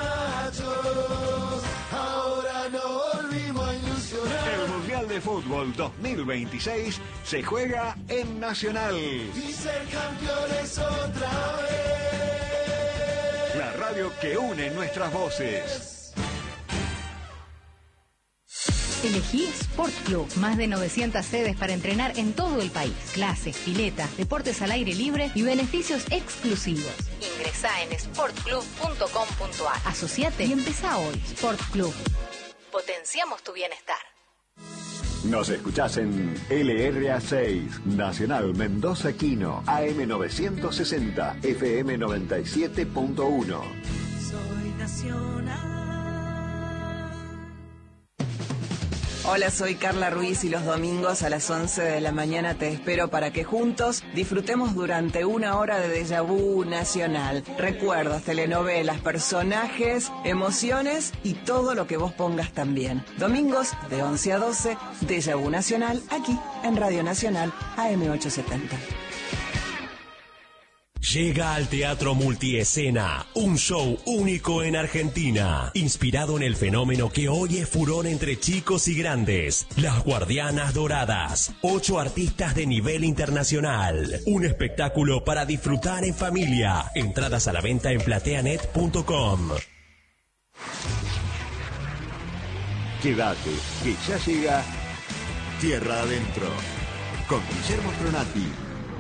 S4: ahora no volvimos a ilusionar.
S3: El Mundial de Fútbol dos mil veintiséis se juega en Nacional.
S4: Y ser campeones otra vez.
S3: La radio que une nuestras voces.
S10: Elegí Sport Club. Más de novecientas sedes para entrenar en todo el país. Clases, pileta, deportes al aire libre y beneficios exclusivos. Ingresá en sport club punto com punto a r. Asociate y empezá hoy. Sport Club. Potenciamos tu bienestar.
S3: Nos escuchás en L R A seis, Nacional Mendoza Quino, A M novecientos sesenta, F M noventa y siete punto uno.
S4: Soy nacional.
S11: Hola, soy Carla Ruiz y los domingos a las once de la mañana te espero para que juntos disfrutemos durante una hora de déjà vu nacional. Recuerdos, telenovelas, personajes, emociones y todo lo que vos pongas también. Domingos de once a doce, déjà vu nacional, aquí en Radio Nacional A M ochocientos setenta.
S12: Llega al Teatro Multiescena, un show único en Argentina, inspirado en el fenómeno que hoy es furor entre chicos y grandes, Las Guardianas Doradas, ocho artistas de nivel internacional, un espectáculo para disfrutar en familia, entradas a la venta en plateanet punto com.
S3: Quédate, que ya llega Tierra Adentro, con Guillermo Tronati.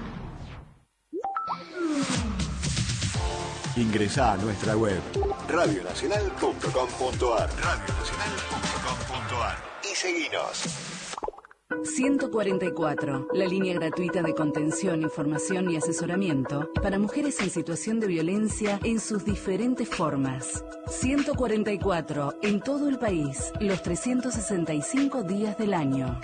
S3: Ingresá a nuestra web radio nacional punto com punto a r, radio nacional punto com punto a r y seguinos.
S8: ciento cuarenta y cuatro, la línea gratuita de contención, información y asesoramiento para mujeres en situación de violencia en sus diferentes formas. ciento cuarenta y cuatro, en todo el país, los trescientos sesenta y cinco días del año.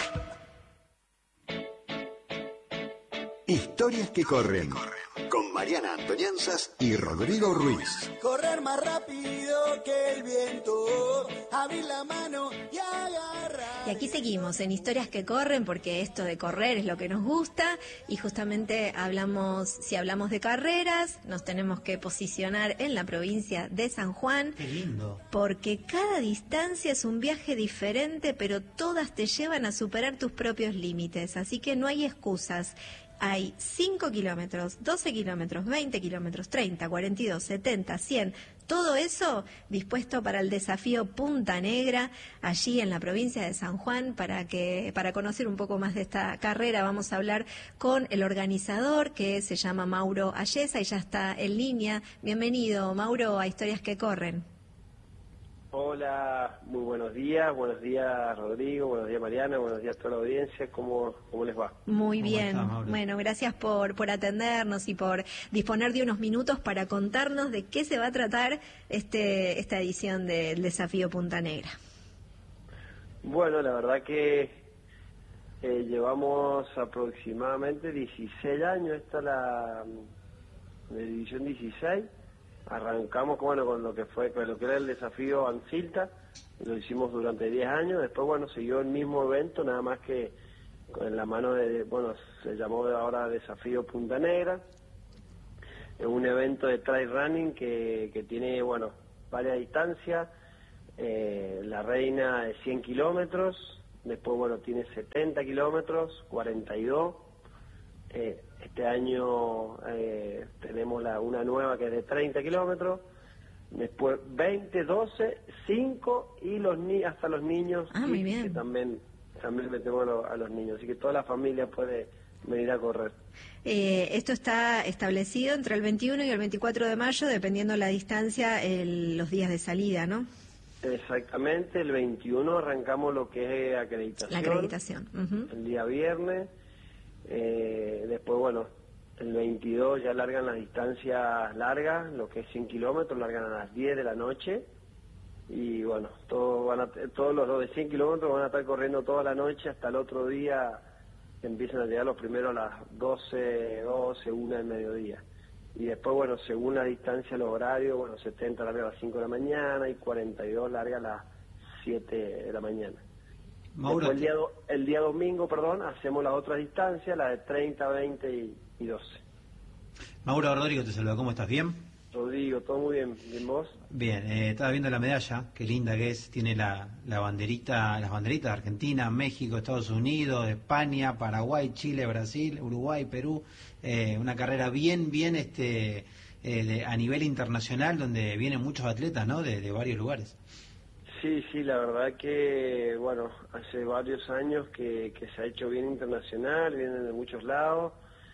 S3: Historias que corren, con Mariana Antonianzas y Rodrigo Ruiz.
S4: Correr más rápido que el viento, abrir la mano y agarrar.
S1: Y aquí seguimos en Historias que corren, porque esto de correr es lo que nos gusta, y justamente hablamos, si hablamos de carreras, nos tenemos que posicionar en la provincia de San Juan.
S2: Qué lindo.
S1: Porque cada distancia es un viaje diferente, pero todas te llevan a superar tus propios límites, así que no hay excusas. Hay cinco kilómetros, doce kilómetros, veinte kilómetros, treinta, cuarenta y dos, setenta, cien, todo eso dispuesto para el desafío Punta Negra, allí en la provincia de San Juan. Para que para conocer un poco más de esta carrera vamos a hablar con el organizador, que se llama Mauro Ayesa y ya está en línea. Bienvenido, Mauro, a Historias que Corren.
S13: Hola, muy buenos días, buenos días Rodrigo, buenos días Mariana, buenos días a toda la audiencia, ¿cómo, cómo les va?
S1: Muy bien, bueno, gracias por, por atendernos y por disponer de unos minutos para contarnos de qué se va a tratar este esta edición del Desafío Punta Negra.
S13: Bueno, la verdad que eh, llevamos aproximadamente dieciséis años, esta es la, la edición dieciséis. Arrancamos bueno, con lo que fue con lo que era el desafío Ancilta, lo hicimos durante diez años, después bueno, siguió el mismo evento, nada más que con la mano de, bueno, se llamó ahora Desafío Punta Negra, es un evento de trail running que, que tiene, bueno, varias distancias, eh, la reina de cien kilómetros, después bueno, tiene setenta kilómetros, cuarenta y dos, eh, este año eh, tenemos la, una nueva que es de treinta kilómetros, después veinte, doce, cinco y los ni hasta los niños,
S1: ah, muy bien.
S13: que también, también metemos a los, a los niños, así que toda la familia puede venir a correr.
S1: Eh, esto está establecido entre el veintiuno y el veinticuatro de mayo, dependiendo la distancia, el, los días de salida, ¿no?
S13: Exactamente, el veintiuno arrancamos lo que es acreditación.
S1: La acreditación. Uh-huh.
S13: El día viernes, eh, después bueno, el veintidós ya largan las distancias largas, lo que es cien kilómetros, largan a las diez de la noche, y bueno, todos, van a, todos los, los de cien kilómetros van a estar corriendo toda la noche hasta el otro día, que empiezan a llegar los primeros a las doce, doce, una del mediodía. Y después, bueno, según la distancia, los horarios, bueno, setenta larga a las cinco de la mañana y cuarenta y dos larga a las siete de la mañana. Mauro, después, el, día do, el día domingo, perdón, hacemos las otras distancias, las de treinta, veinte y, y doce.
S2: Mauro, Rodrigo te saluda, ¿cómo estás? ¿Bien?
S13: Rodrigo, todo muy bien. ¿Bien vos?
S2: Bien, eh, estaba viendo la medalla, qué linda que es, tiene la, la banderita, las banderitas de Argentina, México, Estados Unidos, España, Paraguay, Chile, Brasil, Uruguay, Perú, eh, una carrera bien, bien este eh, de, a nivel internacional, donde vienen muchos atletas, ¿no?, de, de varios lugares.
S13: Sí, sí, la verdad que, bueno, hace varios años que, que se ha hecho bien internacional, vienen de muchos lados,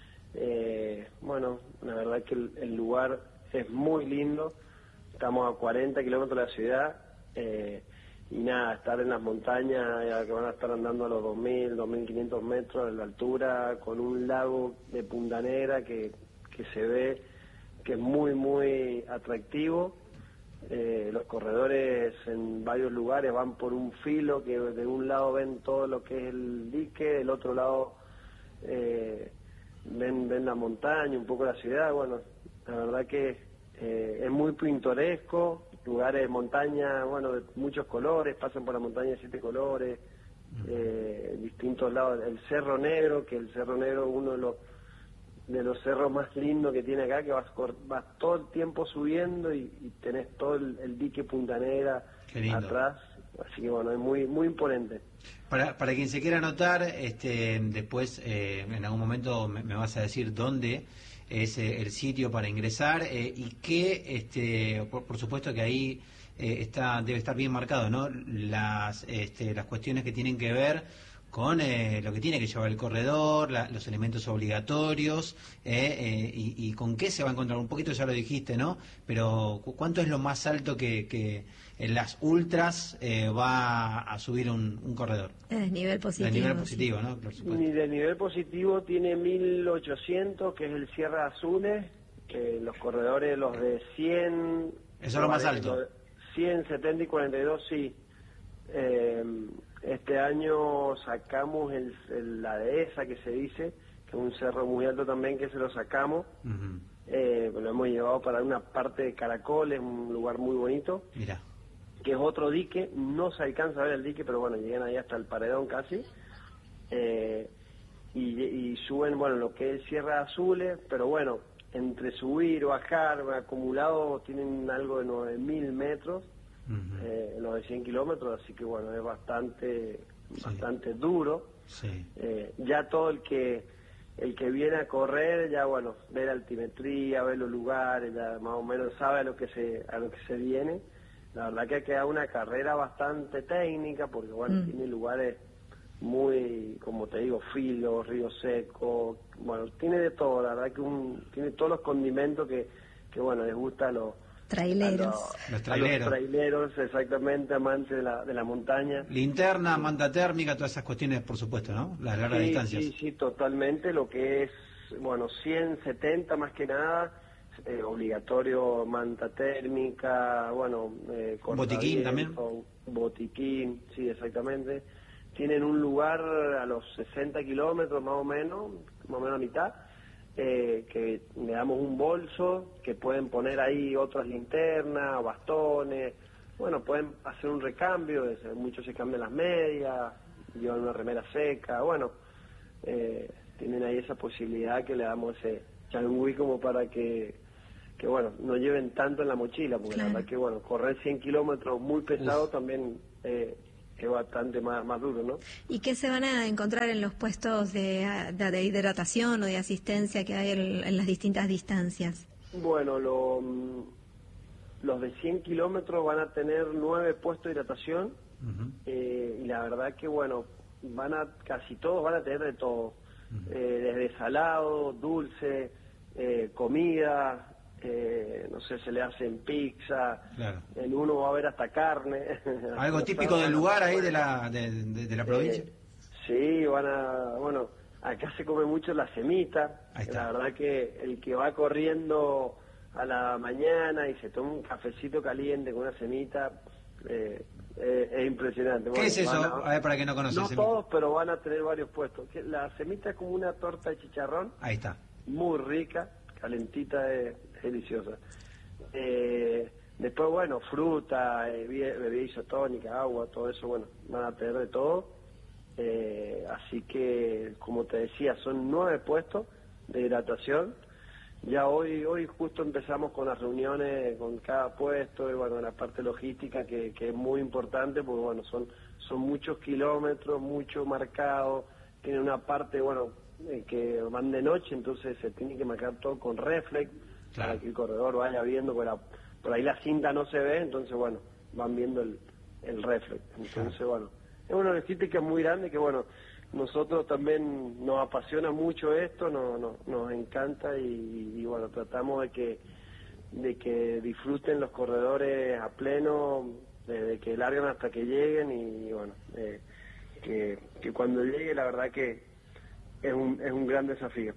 S13: eh, bueno, la verdad que el, el lugar es muy lindo, estamos a cuarenta kilómetros de la ciudad, eh, y nada, estar en las montañas, ya que van a estar andando a los dos mil, dos mil quinientos metros de la altura, con un lago de Punta Negra que, que se ve que es muy, muy atractivo. Eh, los corredores en varios lugares van por un filo que de un lado ven todo lo que es el dique, del otro lado eh, ven, ven la montaña, un poco la ciudad. Bueno, la verdad que eh, es muy pintoresco, lugares de montaña, bueno, de muchos colores, pasan por la montaña de siete colores, eh, distintos lados, el Cerro Negro, que el Cerro Negro es uno de los de los cerros más lindos que tiene acá, que vas, vas todo el tiempo subiendo y, y tenés todo el, el dique Punta Negra atrás, así que bueno, es muy muy imponente.
S2: Para, para quien se quiera anotar, este, después eh, en algún momento me, me vas a decir dónde es eh, el sitio para ingresar eh, y que, este, por, por supuesto que ahí eh, está debe estar bien marcado, ¿no?, las, este, las cuestiones que tienen que ver con eh, lo que tiene que llevar el corredor, la, los elementos obligatorios, eh, eh, y, y con qué se va a encontrar. Un poquito ya lo dijiste, ¿no? Pero ¿cuánto es lo más alto que, que en las ultras eh, va a subir un, un corredor?
S1: Es nivel positivo.
S2: De nivel positivo, sí, ¿no? Por supuesto.
S13: Y de nivel positivo tiene mil ochocientos, que es el Sierra Azules, que los corredores, los de cien...
S2: Eso es lo más alto.
S13: cien, setenta y cuarenta y dos, sí. Eh, este año sacamos el, el, la dehesa, que se dice, que es un cerro muy alto también, que se lo sacamos. Uh-huh. eh, lo hemos llevado para una parte de Caracoles, un lugar muy bonito.
S2: Mira.
S13: Que es otro dique, no se alcanza a ver el dique, pero bueno, llegan ahí hasta el paredón casi. Eh, y, y suben, bueno, lo que es Sierra Azules, pero bueno, entre subir o bajar, acumulado, tienen algo de nueve mil metros. Uh-huh. eh, los de cien kilómetros, así que bueno, es bastante sí. bastante duro.
S2: Sí.
S13: Eh, ya todo el que el que viene a correr, ya bueno, ve la altimetría, ve los lugares, ya más o menos sabe a lo que se a lo que se viene. La verdad que ha quedado una carrera bastante técnica, porque bueno, mm. tiene lugares muy, como te digo, filos, río seco, bueno, tiene de todo, la verdad que un, tiene todos los condimentos que, que bueno, les gusta a los
S1: traileros.
S2: A los, los traileros.
S13: A los traileros, exactamente, amantes de la, de la montaña.
S2: Linterna, manta térmica, todas esas cuestiones, por supuesto, ¿no? Las largas
S13: sí,
S2: distancias.
S13: Sí, sí, totalmente. Lo que es, bueno, cien, setenta más que nada, eh, obligatorio manta térmica, bueno... Eh,
S2: botiquín también.
S13: Botiquín, sí, exactamente. Tienen un lugar a los sesenta kilómetros más o menos, más o menos a mitad, Eh, que le damos un bolso que pueden poner ahí otras linternas, bastones, bueno, pueden hacer un recambio, muchos se cambian las medias, llevan una remera seca, bueno, eh, tienen ahí esa posibilidad que le damos ese changüí como para que, que, bueno, no lleven tanto en la mochila, porque claro. La verdad que, bueno, correr cien kilómetros muy pesado Uf. también eh, es bastante más, más duro, ¿no?
S1: ¿Y qué se van a encontrar en los puestos de, de, de hidratación o de asistencia que hay en, en las distintas distancias?
S13: Bueno, lo, los de cien kilómetros van a tener nueve puestos de hidratación, uh-huh. eh, y la verdad que, bueno, van a casi todos van a tener de todo, uh-huh. eh, desde salado, dulce, eh, comida, eh, no sé, se le hacen pizza, claro. En uno va a haber hasta carne.
S2: ¿Algo típico del lugar ahí de la, de, de, de la provincia?
S13: Eh, sí, van a, bueno, acá se come mucho la semita, la verdad que el que va corriendo a la mañana y se toma un cafecito caliente con una semita, eh, eh, es impresionante.
S2: ¿Qué bueno, es eso? A, a ver, para que no conocen.
S13: No semita. Todos, pero van a tener varios puestos. La semita es como una torta de chicharrón.
S2: Ahí está.
S13: Muy rica, calentita, es, es deliciosa. Eh, después, bueno, fruta, eh, bebida isotónica, agua, todo eso, bueno, van a tener de todo. Eh, así que, como te decía, son nueve puestos de hidratación. Ya hoy hoy justo empezamos con las reuniones con cada puesto y bueno, la parte logística que, que es muy importante porque bueno, son son muchos kilómetros, mucho marcado, tiene una parte, bueno, eh, que van de noche, entonces se tiene que marcar todo con reflex, claro. Para que el corredor vaya viendo, por, la, por ahí la cinta no se ve, entonces bueno, van viendo el, el reflex, entonces claro. Bueno, es una logística muy grande que bueno, nosotros también nos apasiona mucho esto, no, no, nos encanta y, y bueno, tratamos de que de que disfruten los corredores a pleno, desde que largan hasta que lleguen y bueno, eh, que, que cuando llegue la verdad que es un, es un gran desafío.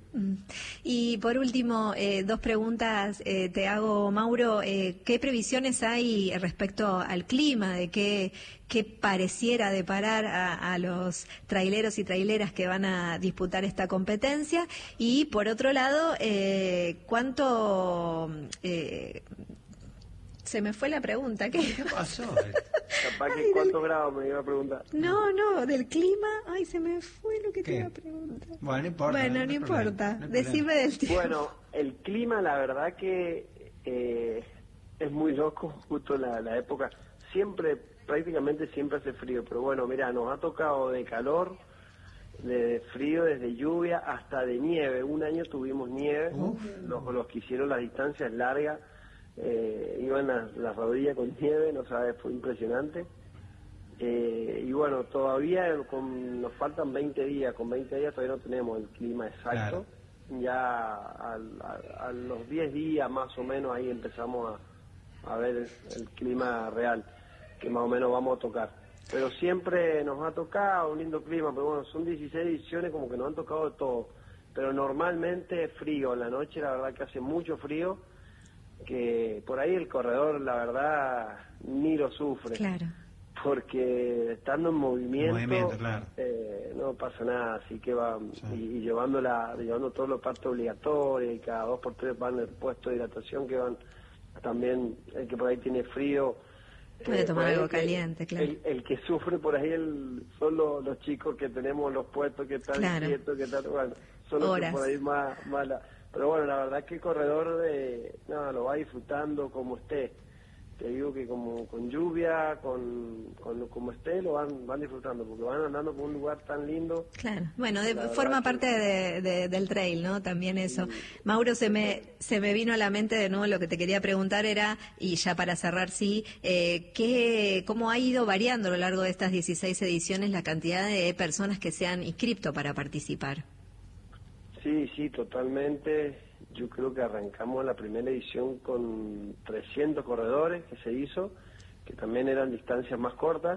S1: Y por último, eh, dos preguntas eh, te hago, Mauro. Eh, ¿Qué previsiones hay respecto al clima? ¿De qué, qué pareciera deparar a, a los traileros y traileras que van a disputar esta competencia? Y por otro lado, eh, ¿cuánto... Eh, se me fue la pregunta. ¿Qué,
S2: ¿Qué pasó?
S13: Capaz que cuántos del... grados me iba a preguntar.
S1: No, no, del clima. Ay, se me fue lo que
S2: ¿Qué?
S1: te iba a preguntar.
S2: Bueno, no importa.
S1: Bueno, no, no importa. No Decime del tiempo.
S13: Bueno, el clima, la verdad que eh, es muy loco, justo la, la época. Siempre, prácticamente siempre hace frío. Pero bueno, mira, nos ha tocado de calor, de frío, desde lluvia hasta de nieve. Un año tuvimos nieve. Uf. Los, los que hicieron las distancias largas. Eh, iban las la rodillas con nieve, no sabes, fue impresionante. Eh, y bueno, todavía con, nos faltan veinte días, con veinte días todavía no tenemos el clima exacto. Claro. Ya a, a, a los diez días más o menos ahí empezamos a, a ver el, el clima real, que más o menos vamos a tocar. Pero siempre nos ha tocado un lindo clima, pero bueno, son dieciséis ediciones como que nos han tocado de todo. Pero normalmente frío, en la noche la verdad que hace mucho frío, que por ahí el corredor la verdad ni lo sufre,
S1: claro.
S13: Porque estando en movimiento,
S2: movimiento claro.
S13: eh, no pasa nada, así que va sí. y, y llevando la llevando todos los partos obligatorios y cada dos por tres van el puesto de hidratación que van también, el que por ahí tiene frío
S1: puede eh, tomar algo
S13: que,
S1: caliente, claro.
S13: El, el que sufre por ahí el, son los, los chicos que tenemos los puestos que están claro. quietos, que están, bueno, son los
S1: Horas.
S13: que por ahí más, más la, pero bueno, la verdad es que el corredor de, no, lo va disfrutando como esté. Te digo que como con lluvia, con, con como esté, lo van van disfrutando, porque van andando por un lugar tan lindo.
S1: Claro, bueno, de, forma parte que... de, de, del trail, ¿no? También eso. Sí. Mauro, se me se me vino a la mente de nuevo lo que te quería preguntar era, y ya para cerrar, sí, eh, ¿qué, ¿cómo ha ido variando a lo largo de estas dieciséis ediciones la cantidad de personas que se han inscrito para participar?
S13: Sí, sí, totalmente. Yo creo que arrancamos la primera edición con trescientos corredores que se hizo, que también eran distancias más cortas,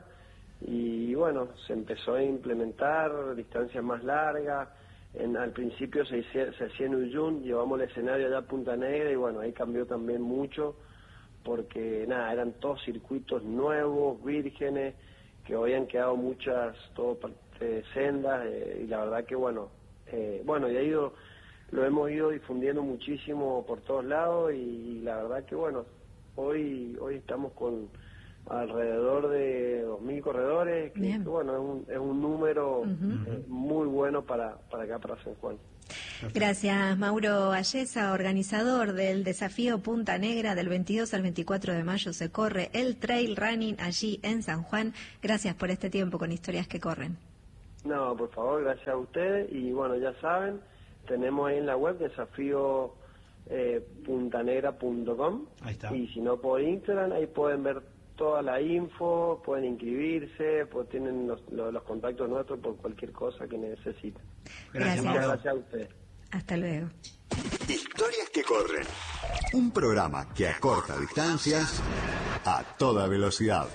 S13: y bueno, se empezó a implementar distancias más largas. En, al principio se, hice, se hacía en Uyun, llevamos el escenario allá a Punta Negra, y bueno, ahí cambió también mucho, porque nada, eran todos circuitos nuevos, vírgenes, que hoy han quedado muchas, todo eh, sendas, eh, y la verdad que bueno, Eh, bueno, y ha ido, lo hemos ido difundiendo muchísimo por todos lados y, y la verdad que bueno, hoy hoy estamos con, alrededor de dos mil corredores, que, que, bueno, es un, es un número uh-huh. eh, muy bueno para, para acá, para San Juan.
S1: Gracias, Mauro Ayesa, organizador del desafío Punta Negra. Del veintidós al veinticuatro de mayo se corre el trail running allí en San Juan. Gracias por este tiempo con Historias que Corren.
S13: No, por favor, gracias a ustedes. Y bueno, ya saben, tenemos ahí en la web desafío eh, puntanegra punto com.
S2: Ahí está.
S13: Y si no, por Instagram, ahí pueden ver toda la info, pueden inscribirse, pues tienen los, los, los contactos nuestros por cualquier cosa que necesiten.
S1: Gracias.
S13: Gracias, gracias a ustedes.
S1: Hasta luego.
S3: Historias que Corren. Un programa que acorta distancias a toda velocidad.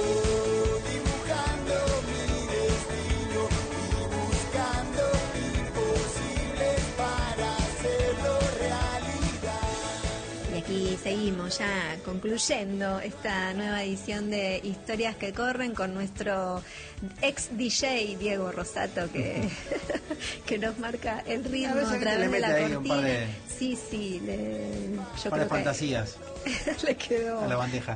S1: Y seguimos ya concluyendo esta nueva edición de Historias que Corren con nuestro ex D J Diego Rosato, que, que nos marca el ritmo a, a través de la cortina.
S2: De,
S1: sí, sí, le, yo
S2: par
S1: creo
S2: de fantasías.
S1: Le quedó
S2: a la bandeja.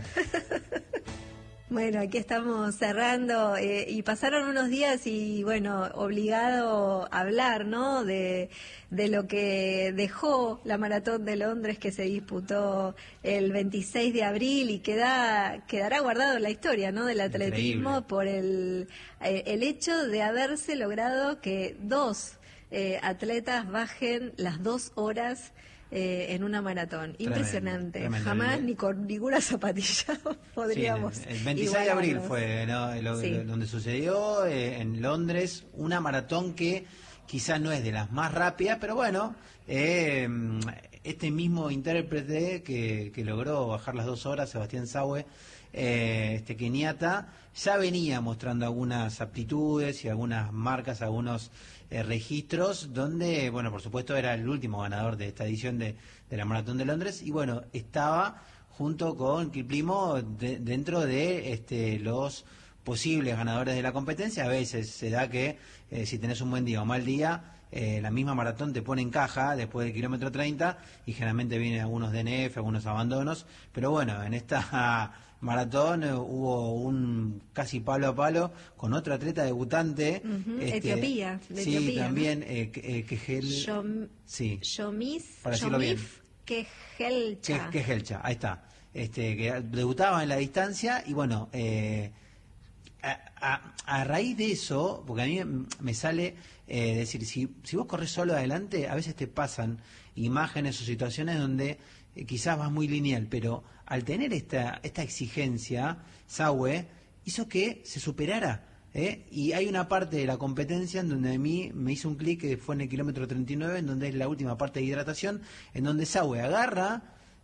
S1: Bueno, aquí estamos cerrando eh, y pasaron unos días y bueno, obligado a hablar, ¿no? De, de lo que dejó la Maratón de Londres, que se disputó el veintiséis de abril y queda, quedará guardado en la historia, ¿no? Del atletismo. Increíble. Por el, el hecho de haberse logrado que dos eh, atletas bajen las dos horas Eh, en una maratón. Impresionante. Tremendo, tremendo. Jamás ni con ninguna zapatilla podríamos.
S2: Sí, el veintiséis de abril fue, ¿no? Lo, sí. lo, donde sucedió eh, en Londres, una maratón que quizás no es de las más rápidas, pero bueno, eh, este mismo intérprete que, que logró bajar las dos horas, Sebastián Saue, eh, este keniata, ya venía mostrando algunas aptitudes y algunas marcas, algunos Eh, registros, donde, bueno, por supuesto era el último ganador de esta edición de, de la Maratón de Londres, y bueno, estaba junto con Kiplimo de, dentro de este, los posibles ganadores de la competencia. A veces se da que eh, si tenés un buen día o mal día, eh, la misma maratón te pone en caja después del kilómetro treinta, y generalmente vienen algunos D N F, algunos abandonos, pero bueno, en esta maratón eh, hubo un casi palo a palo con otro atleta debutante.
S1: Uh-huh. este, Etiopía, de
S2: sí,
S1: Etiopía,
S2: también
S1: ¿no?
S2: eh, que, eh, Kegel,
S1: Shom,
S2: sí,
S1: Shomif,
S2: para decirlo bien,
S1: Kejelcha,
S2: que, Kejelcha, ahí está, este, que debutaba en la distancia y bueno, eh, a, a, a raíz de eso, porque a mí me sale eh, decir, si, si vos corres solo adelante, a veces te pasan imágenes o situaciones donde eh, quizás vas muy lineal, pero al tener esta, esta exigencia, Saue hizo que se superara, ¿eh? Y hay una parte de la competencia en donde a mí me hizo un clic, que fue en el kilómetro treinta y nueve, en donde es la última parte de hidratación, en donde Saue agarra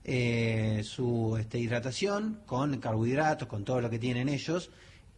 S2: eh, su este, hidratación con carbohidratos, con todo lo que tienen ellos,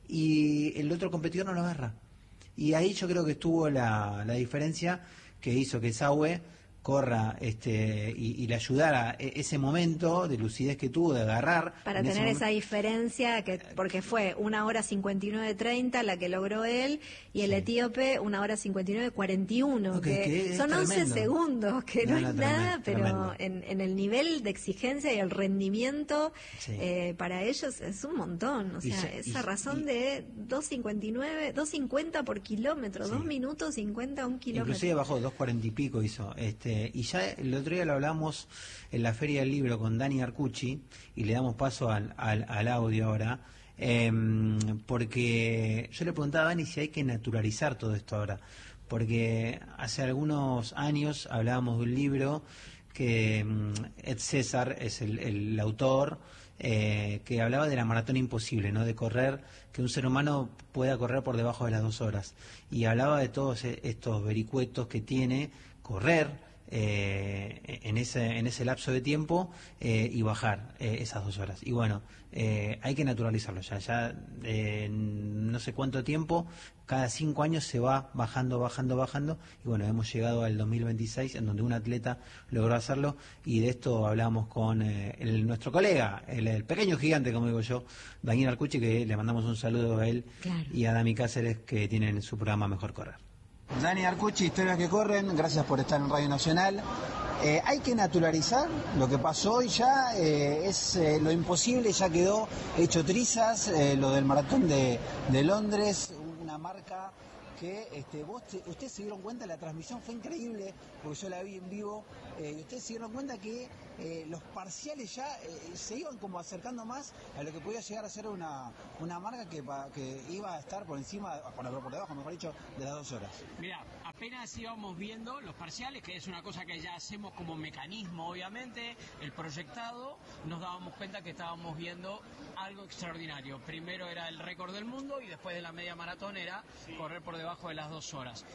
S2: y el otro competidor no lo agarra. Y ahí yo creo que estuvo la, la diferencia que hizo que Saue corra este y, y le ayudara ese momento de lucidez que tuvo de agarrar
S1: para tener esa diferencia, que porque fue una hora cincuenta y nueve treinta la que logró él, y el sí. etíope una hora cincuenta y nueve cuarenta y uno, okay, que, que son tremendo. once segundos, que no, no, no es tremendo, nada, pero en, en el nivel de exigencia y el rendimiento sí. eh, para ellos es un montón, o sea, y, esa y, razón y, de dos cincuenta y nueve, dos cincuenta por kilómetro, sí. dos minutos cincuenta un kilómetro.
S2: Inclusive bajó dos cuarenta y pico hizo, este y ya el otro día lo hablamos en la Feria del Libro con Dani Arcucci, y le damos paso al, al, al audio ahora, eh, porque yo le preguntaba a Dani si hay que naturalizar todo esto ahora, porque hace algunos años hablábamos de un libro que Ed César es el, el autor, eh, que hablaba de la maratón imposible, ¿no? De correr, que un ser humano pueda correr por debajo de las dos horas, y hablaba de todos estos vericuetos que tiene correr Eh, en ese en ese lapso de tiempo eh, y bajar eh, esas dos horas. Y bueno, eh, hay que naturalizarlo ya, ya eh, no sé cuánto tiempo, cada cinco años se va bajando, bajando, bajando, y bueno, hemos llegado al dos mil veintiséis en donde un atleta logró hacerlo, y de esto hablamos con eh, el, nuestro colega, el, el pequeño gigante, como digo yo, Daniel Arcucci, que le mandamos un saludo a él, claro, y a Dami Cáceres, que tienen su programa Mejor Correr. Dani Arcucci, Historias que Corren, gracias por estar en Radio Nacional. Eh, hay que naturalizar lo que pasó hoy ya, eh, es eh, lo imposible, ya quedó hecho trizas, eh, lo del maratón de, de Londres, una marca que este, vos te, ustedes se dieron cuenta, la transmisión fue increíble, porque yo la vi en vivo, eh, y ustedes se dieron cuenta que eh, los parciales ya eh, se iban como acercando más a lo que podía llegar a ser una, una marca que, que iba a estar por encima, por, por debajo, mejor dicho, de las dos horas.
S14: Mira, apenas íbamos viendo los parciales, que es una cosa que ya hacemos como mecanismo, obviamente, el proyectado, nos dábamos cuenta que estábamos viendo algo extraordinario. Primero era el récord del mundo y después de la media maratón era correr por debajo de las dos horas.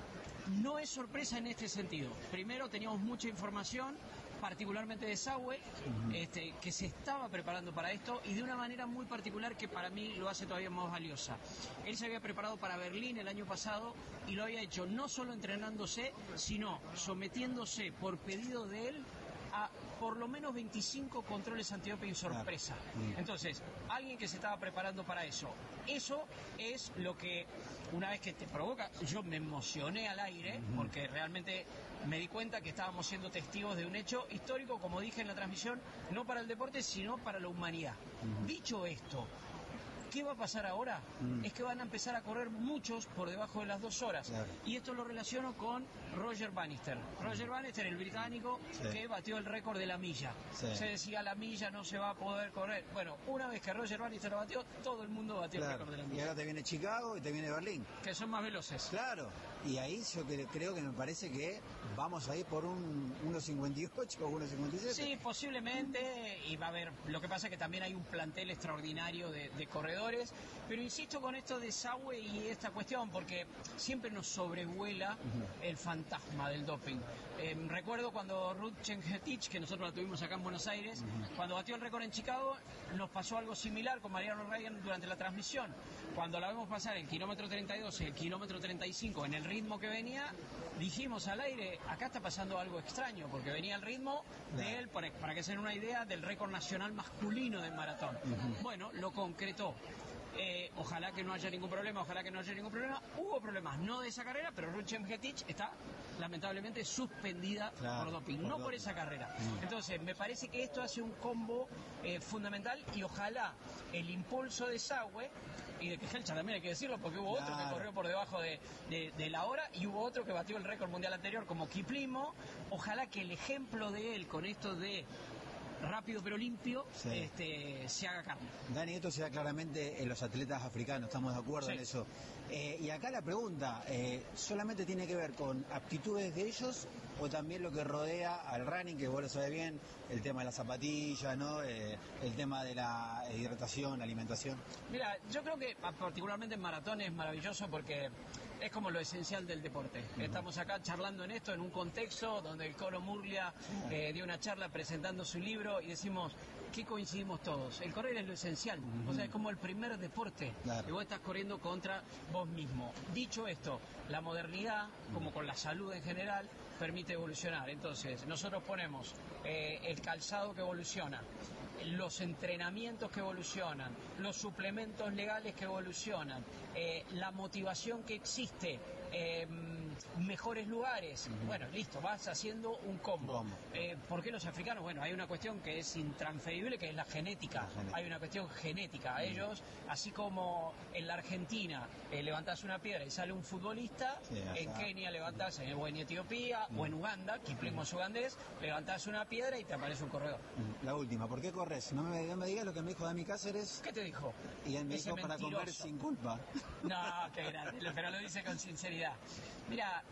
S14: No es sorpresa en este sentido. Primero teníamos mucha información, particularmente de Saue, uh-huh. este, que se estaba preparando para esto y de una manera muy particular que para mí lo hace todavía más valiosa. Él se había preparado para Berlín el año pasado y lo había hecho no solo entrenándose, sino sometiéndose por pedido de él a por lo menos veinticinco controles antidoping sorpresa. Entonces, alguien que se estaba preparando para eso. Eso es lo que, una vez que te provoca, yo me emocioné al aire, porque realmente me di cuenta que estábamos siendo testigos de un hecho histórico, como dije en la transmisión, no para el deporte, sino para la humanidad. Dicho esto, ¿qué va a pasar ahora? Mm. Es que van a empezar a correr muchos por debajo de las dos horas. Claro. Y esto lo relaciono con Roger Bannister. Roger Bannister, el británico, sí. que batió el récord de la milla. Sí. Se decía, la milla no se va a poder correr. Bueno, una vez que Roger Bannister lo batió, todo el mundo batió claro. el récord de la milla.
S2: Y ahora te viene Chicago y te viene Berlín.
S14: Que son más veloces.
S2: Claro. Y ahí yo creo que me parece que vamos a ir por un uno cincuenta y ocho o uno cincuenta y siete.
S14: Sí, posiblemente. Y va a haber... Lo que pasa es que también hay un plantel extraordinario de, de corredores. Pero insisto con esto de Saue y esta cuestión, porque siempre nos sobrevuela uh-huh. el fantasma del doping. Eh, recuerdo cuando Ruth Chengetich, que nosotros la tuvimos acá en Buenos Aires, uh-huh. cuando batió el récord en Chicago, nos pasó algo similar con Mariano Ryan durante la transmisión. Cuando la vemos pasar el kilómetro treinta y dos y el kilómetro treinta y cinco en el ritmo que venía, dijimos al aire, acá está pasando algo extraño, porque venía el ritmo de él, para, para que se den una idea, del récord nacional masculino del maratón. Uh-huh. Bueno, lo concretó. Eh, ojalá que no haya ningún problema, ojalá que no haya ningún problema. Hubo problemas, no de esa carrera, pero Ruth Chengetich está lamentablemente suspendida claro, por doping, por no doping. por esa carrera. Mm. Entonces, me parece que esto hace un combo eh, fundamental y ojalá el impulso de Saue y de Kejelcha también hay que decirlo, porque hubo claro. otro que corrió por debajo de, de, de la hora y hubo otro que batió el récord mundial anterior como Kiplimo. Ojalá que el ejemplo de él con esto de rápido pero limpio, sí. este, se haga carne.
S2: Dani, esto se da claramente en los atletas africanos, estamos de acuerdo sí. en eso. Eh, y acá la pregunta, eh, ¿solamente tiene que ver con aptitudes de ellos o también lo que rodea al running, que vos lo sabés bien, el tema de las zapatillas, ¿no? Eh, el tema de la hidratación, la alimentación?
S14: Mira, yo creo que particularmente en maratón es maravilloso porque es como lo esencial del deporte. Uh-huh. Estamos acá charlando en esto, en un contexto donde el Colo Murlia eh, dio una charla presentando su libro y decimos, ¿qué coincidimos todos? El correr es lo esencial, uh-huh. o sea, es como el primer deporte claro. que vos estás corriendo contra vos mismo. Dicho esto, la modernidad, como con la salud en general, permite evolucionar. Entonces, nosotros ponemos eh, el calzado que evoluciona, los entrenamientos que evolucionan, los suplementos legales que evolucionan, eh, la motivación que existe, eh, mejores lugares. Uh-huh. Bueno, listo, vas haciendo un combo. Eh, ¿Por qué los africanos? Bueno, hay una cuestión que es intransferible, que es la genética. La genética. Hay una cuestión genética. Uh-huh. Ellos, así como en la Argentina eh, levantás una piedra y sale un futbolista, sí, en Kenia levantás, en, o en Etiopía, uh-huh. o en Uganda, Kiplimo es ugandés, levantás una piedra y te aparece un corredor.
S2: Uh-huh. La última, ¿por qué corres? No me, no me digas lo que me dijo Dami Cáceres.
S14: ¿Qué te dijo?
S2: Y él me Ese dijo mentiroso. Para comer sin culpa.
S14: No, qué grande, pero lo dice con sinceridad. Mira,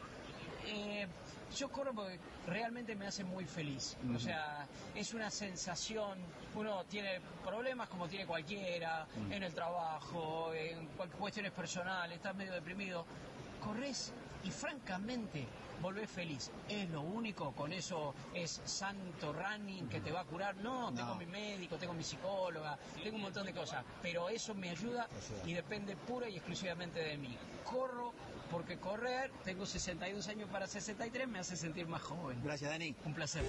S14: eh, yo corro porque realmente me hace muy feliz. Uh-huh. O sea, es una sensación, uno tiene problemas como tiene cualquiera, uh-huh. en el trabajo, en cuestiones personales, estás medio deprimido, corres y francamente volvés feliz. Es lo único, con eso es santo running que te va a curar. No, tengo no. mi médico, tengo mi psicóloga, tengo un montón de cosas, pero eso me ayuda y depende pura y exclusivamente de mí. Corro porque correr, tengo sesenta y dos años para sesenta y tres, me hace sentir más joven.
S2: Gracias, Dani.
S14: Un placer.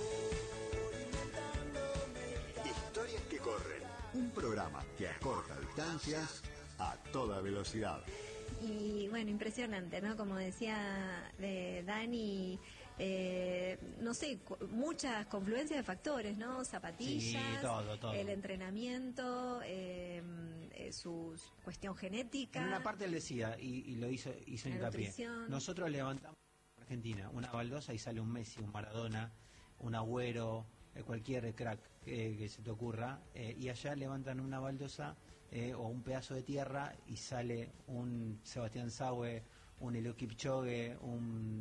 S3: Historias que corren, un programa que acorta distancias a toda velocidad.
S1: y bueno, impresionante, ¿no? Como decía eh, Dani, eh, no sé, cu- muchas confluencias de factores, ¿no? Zapatillas,
S2: Sí, todo, todo.
S1: el entrenamiento, eh, eh, su cuestión genética.
S2: En una parte él decía, y, y lo hizo, hizo
S1: La
S2: hincapié,
S1: nutrición.
S2: nosotros levantamos en Argentina una baldosa y sale un Messi, un Maradona, un Agüero, eh, cualquier crack eh, que se te ocurra, eh, y allá levantan una baldosa eh, o un pedazo de tierra y sale un Sebastián Saue, un Eliud Kipchoge, un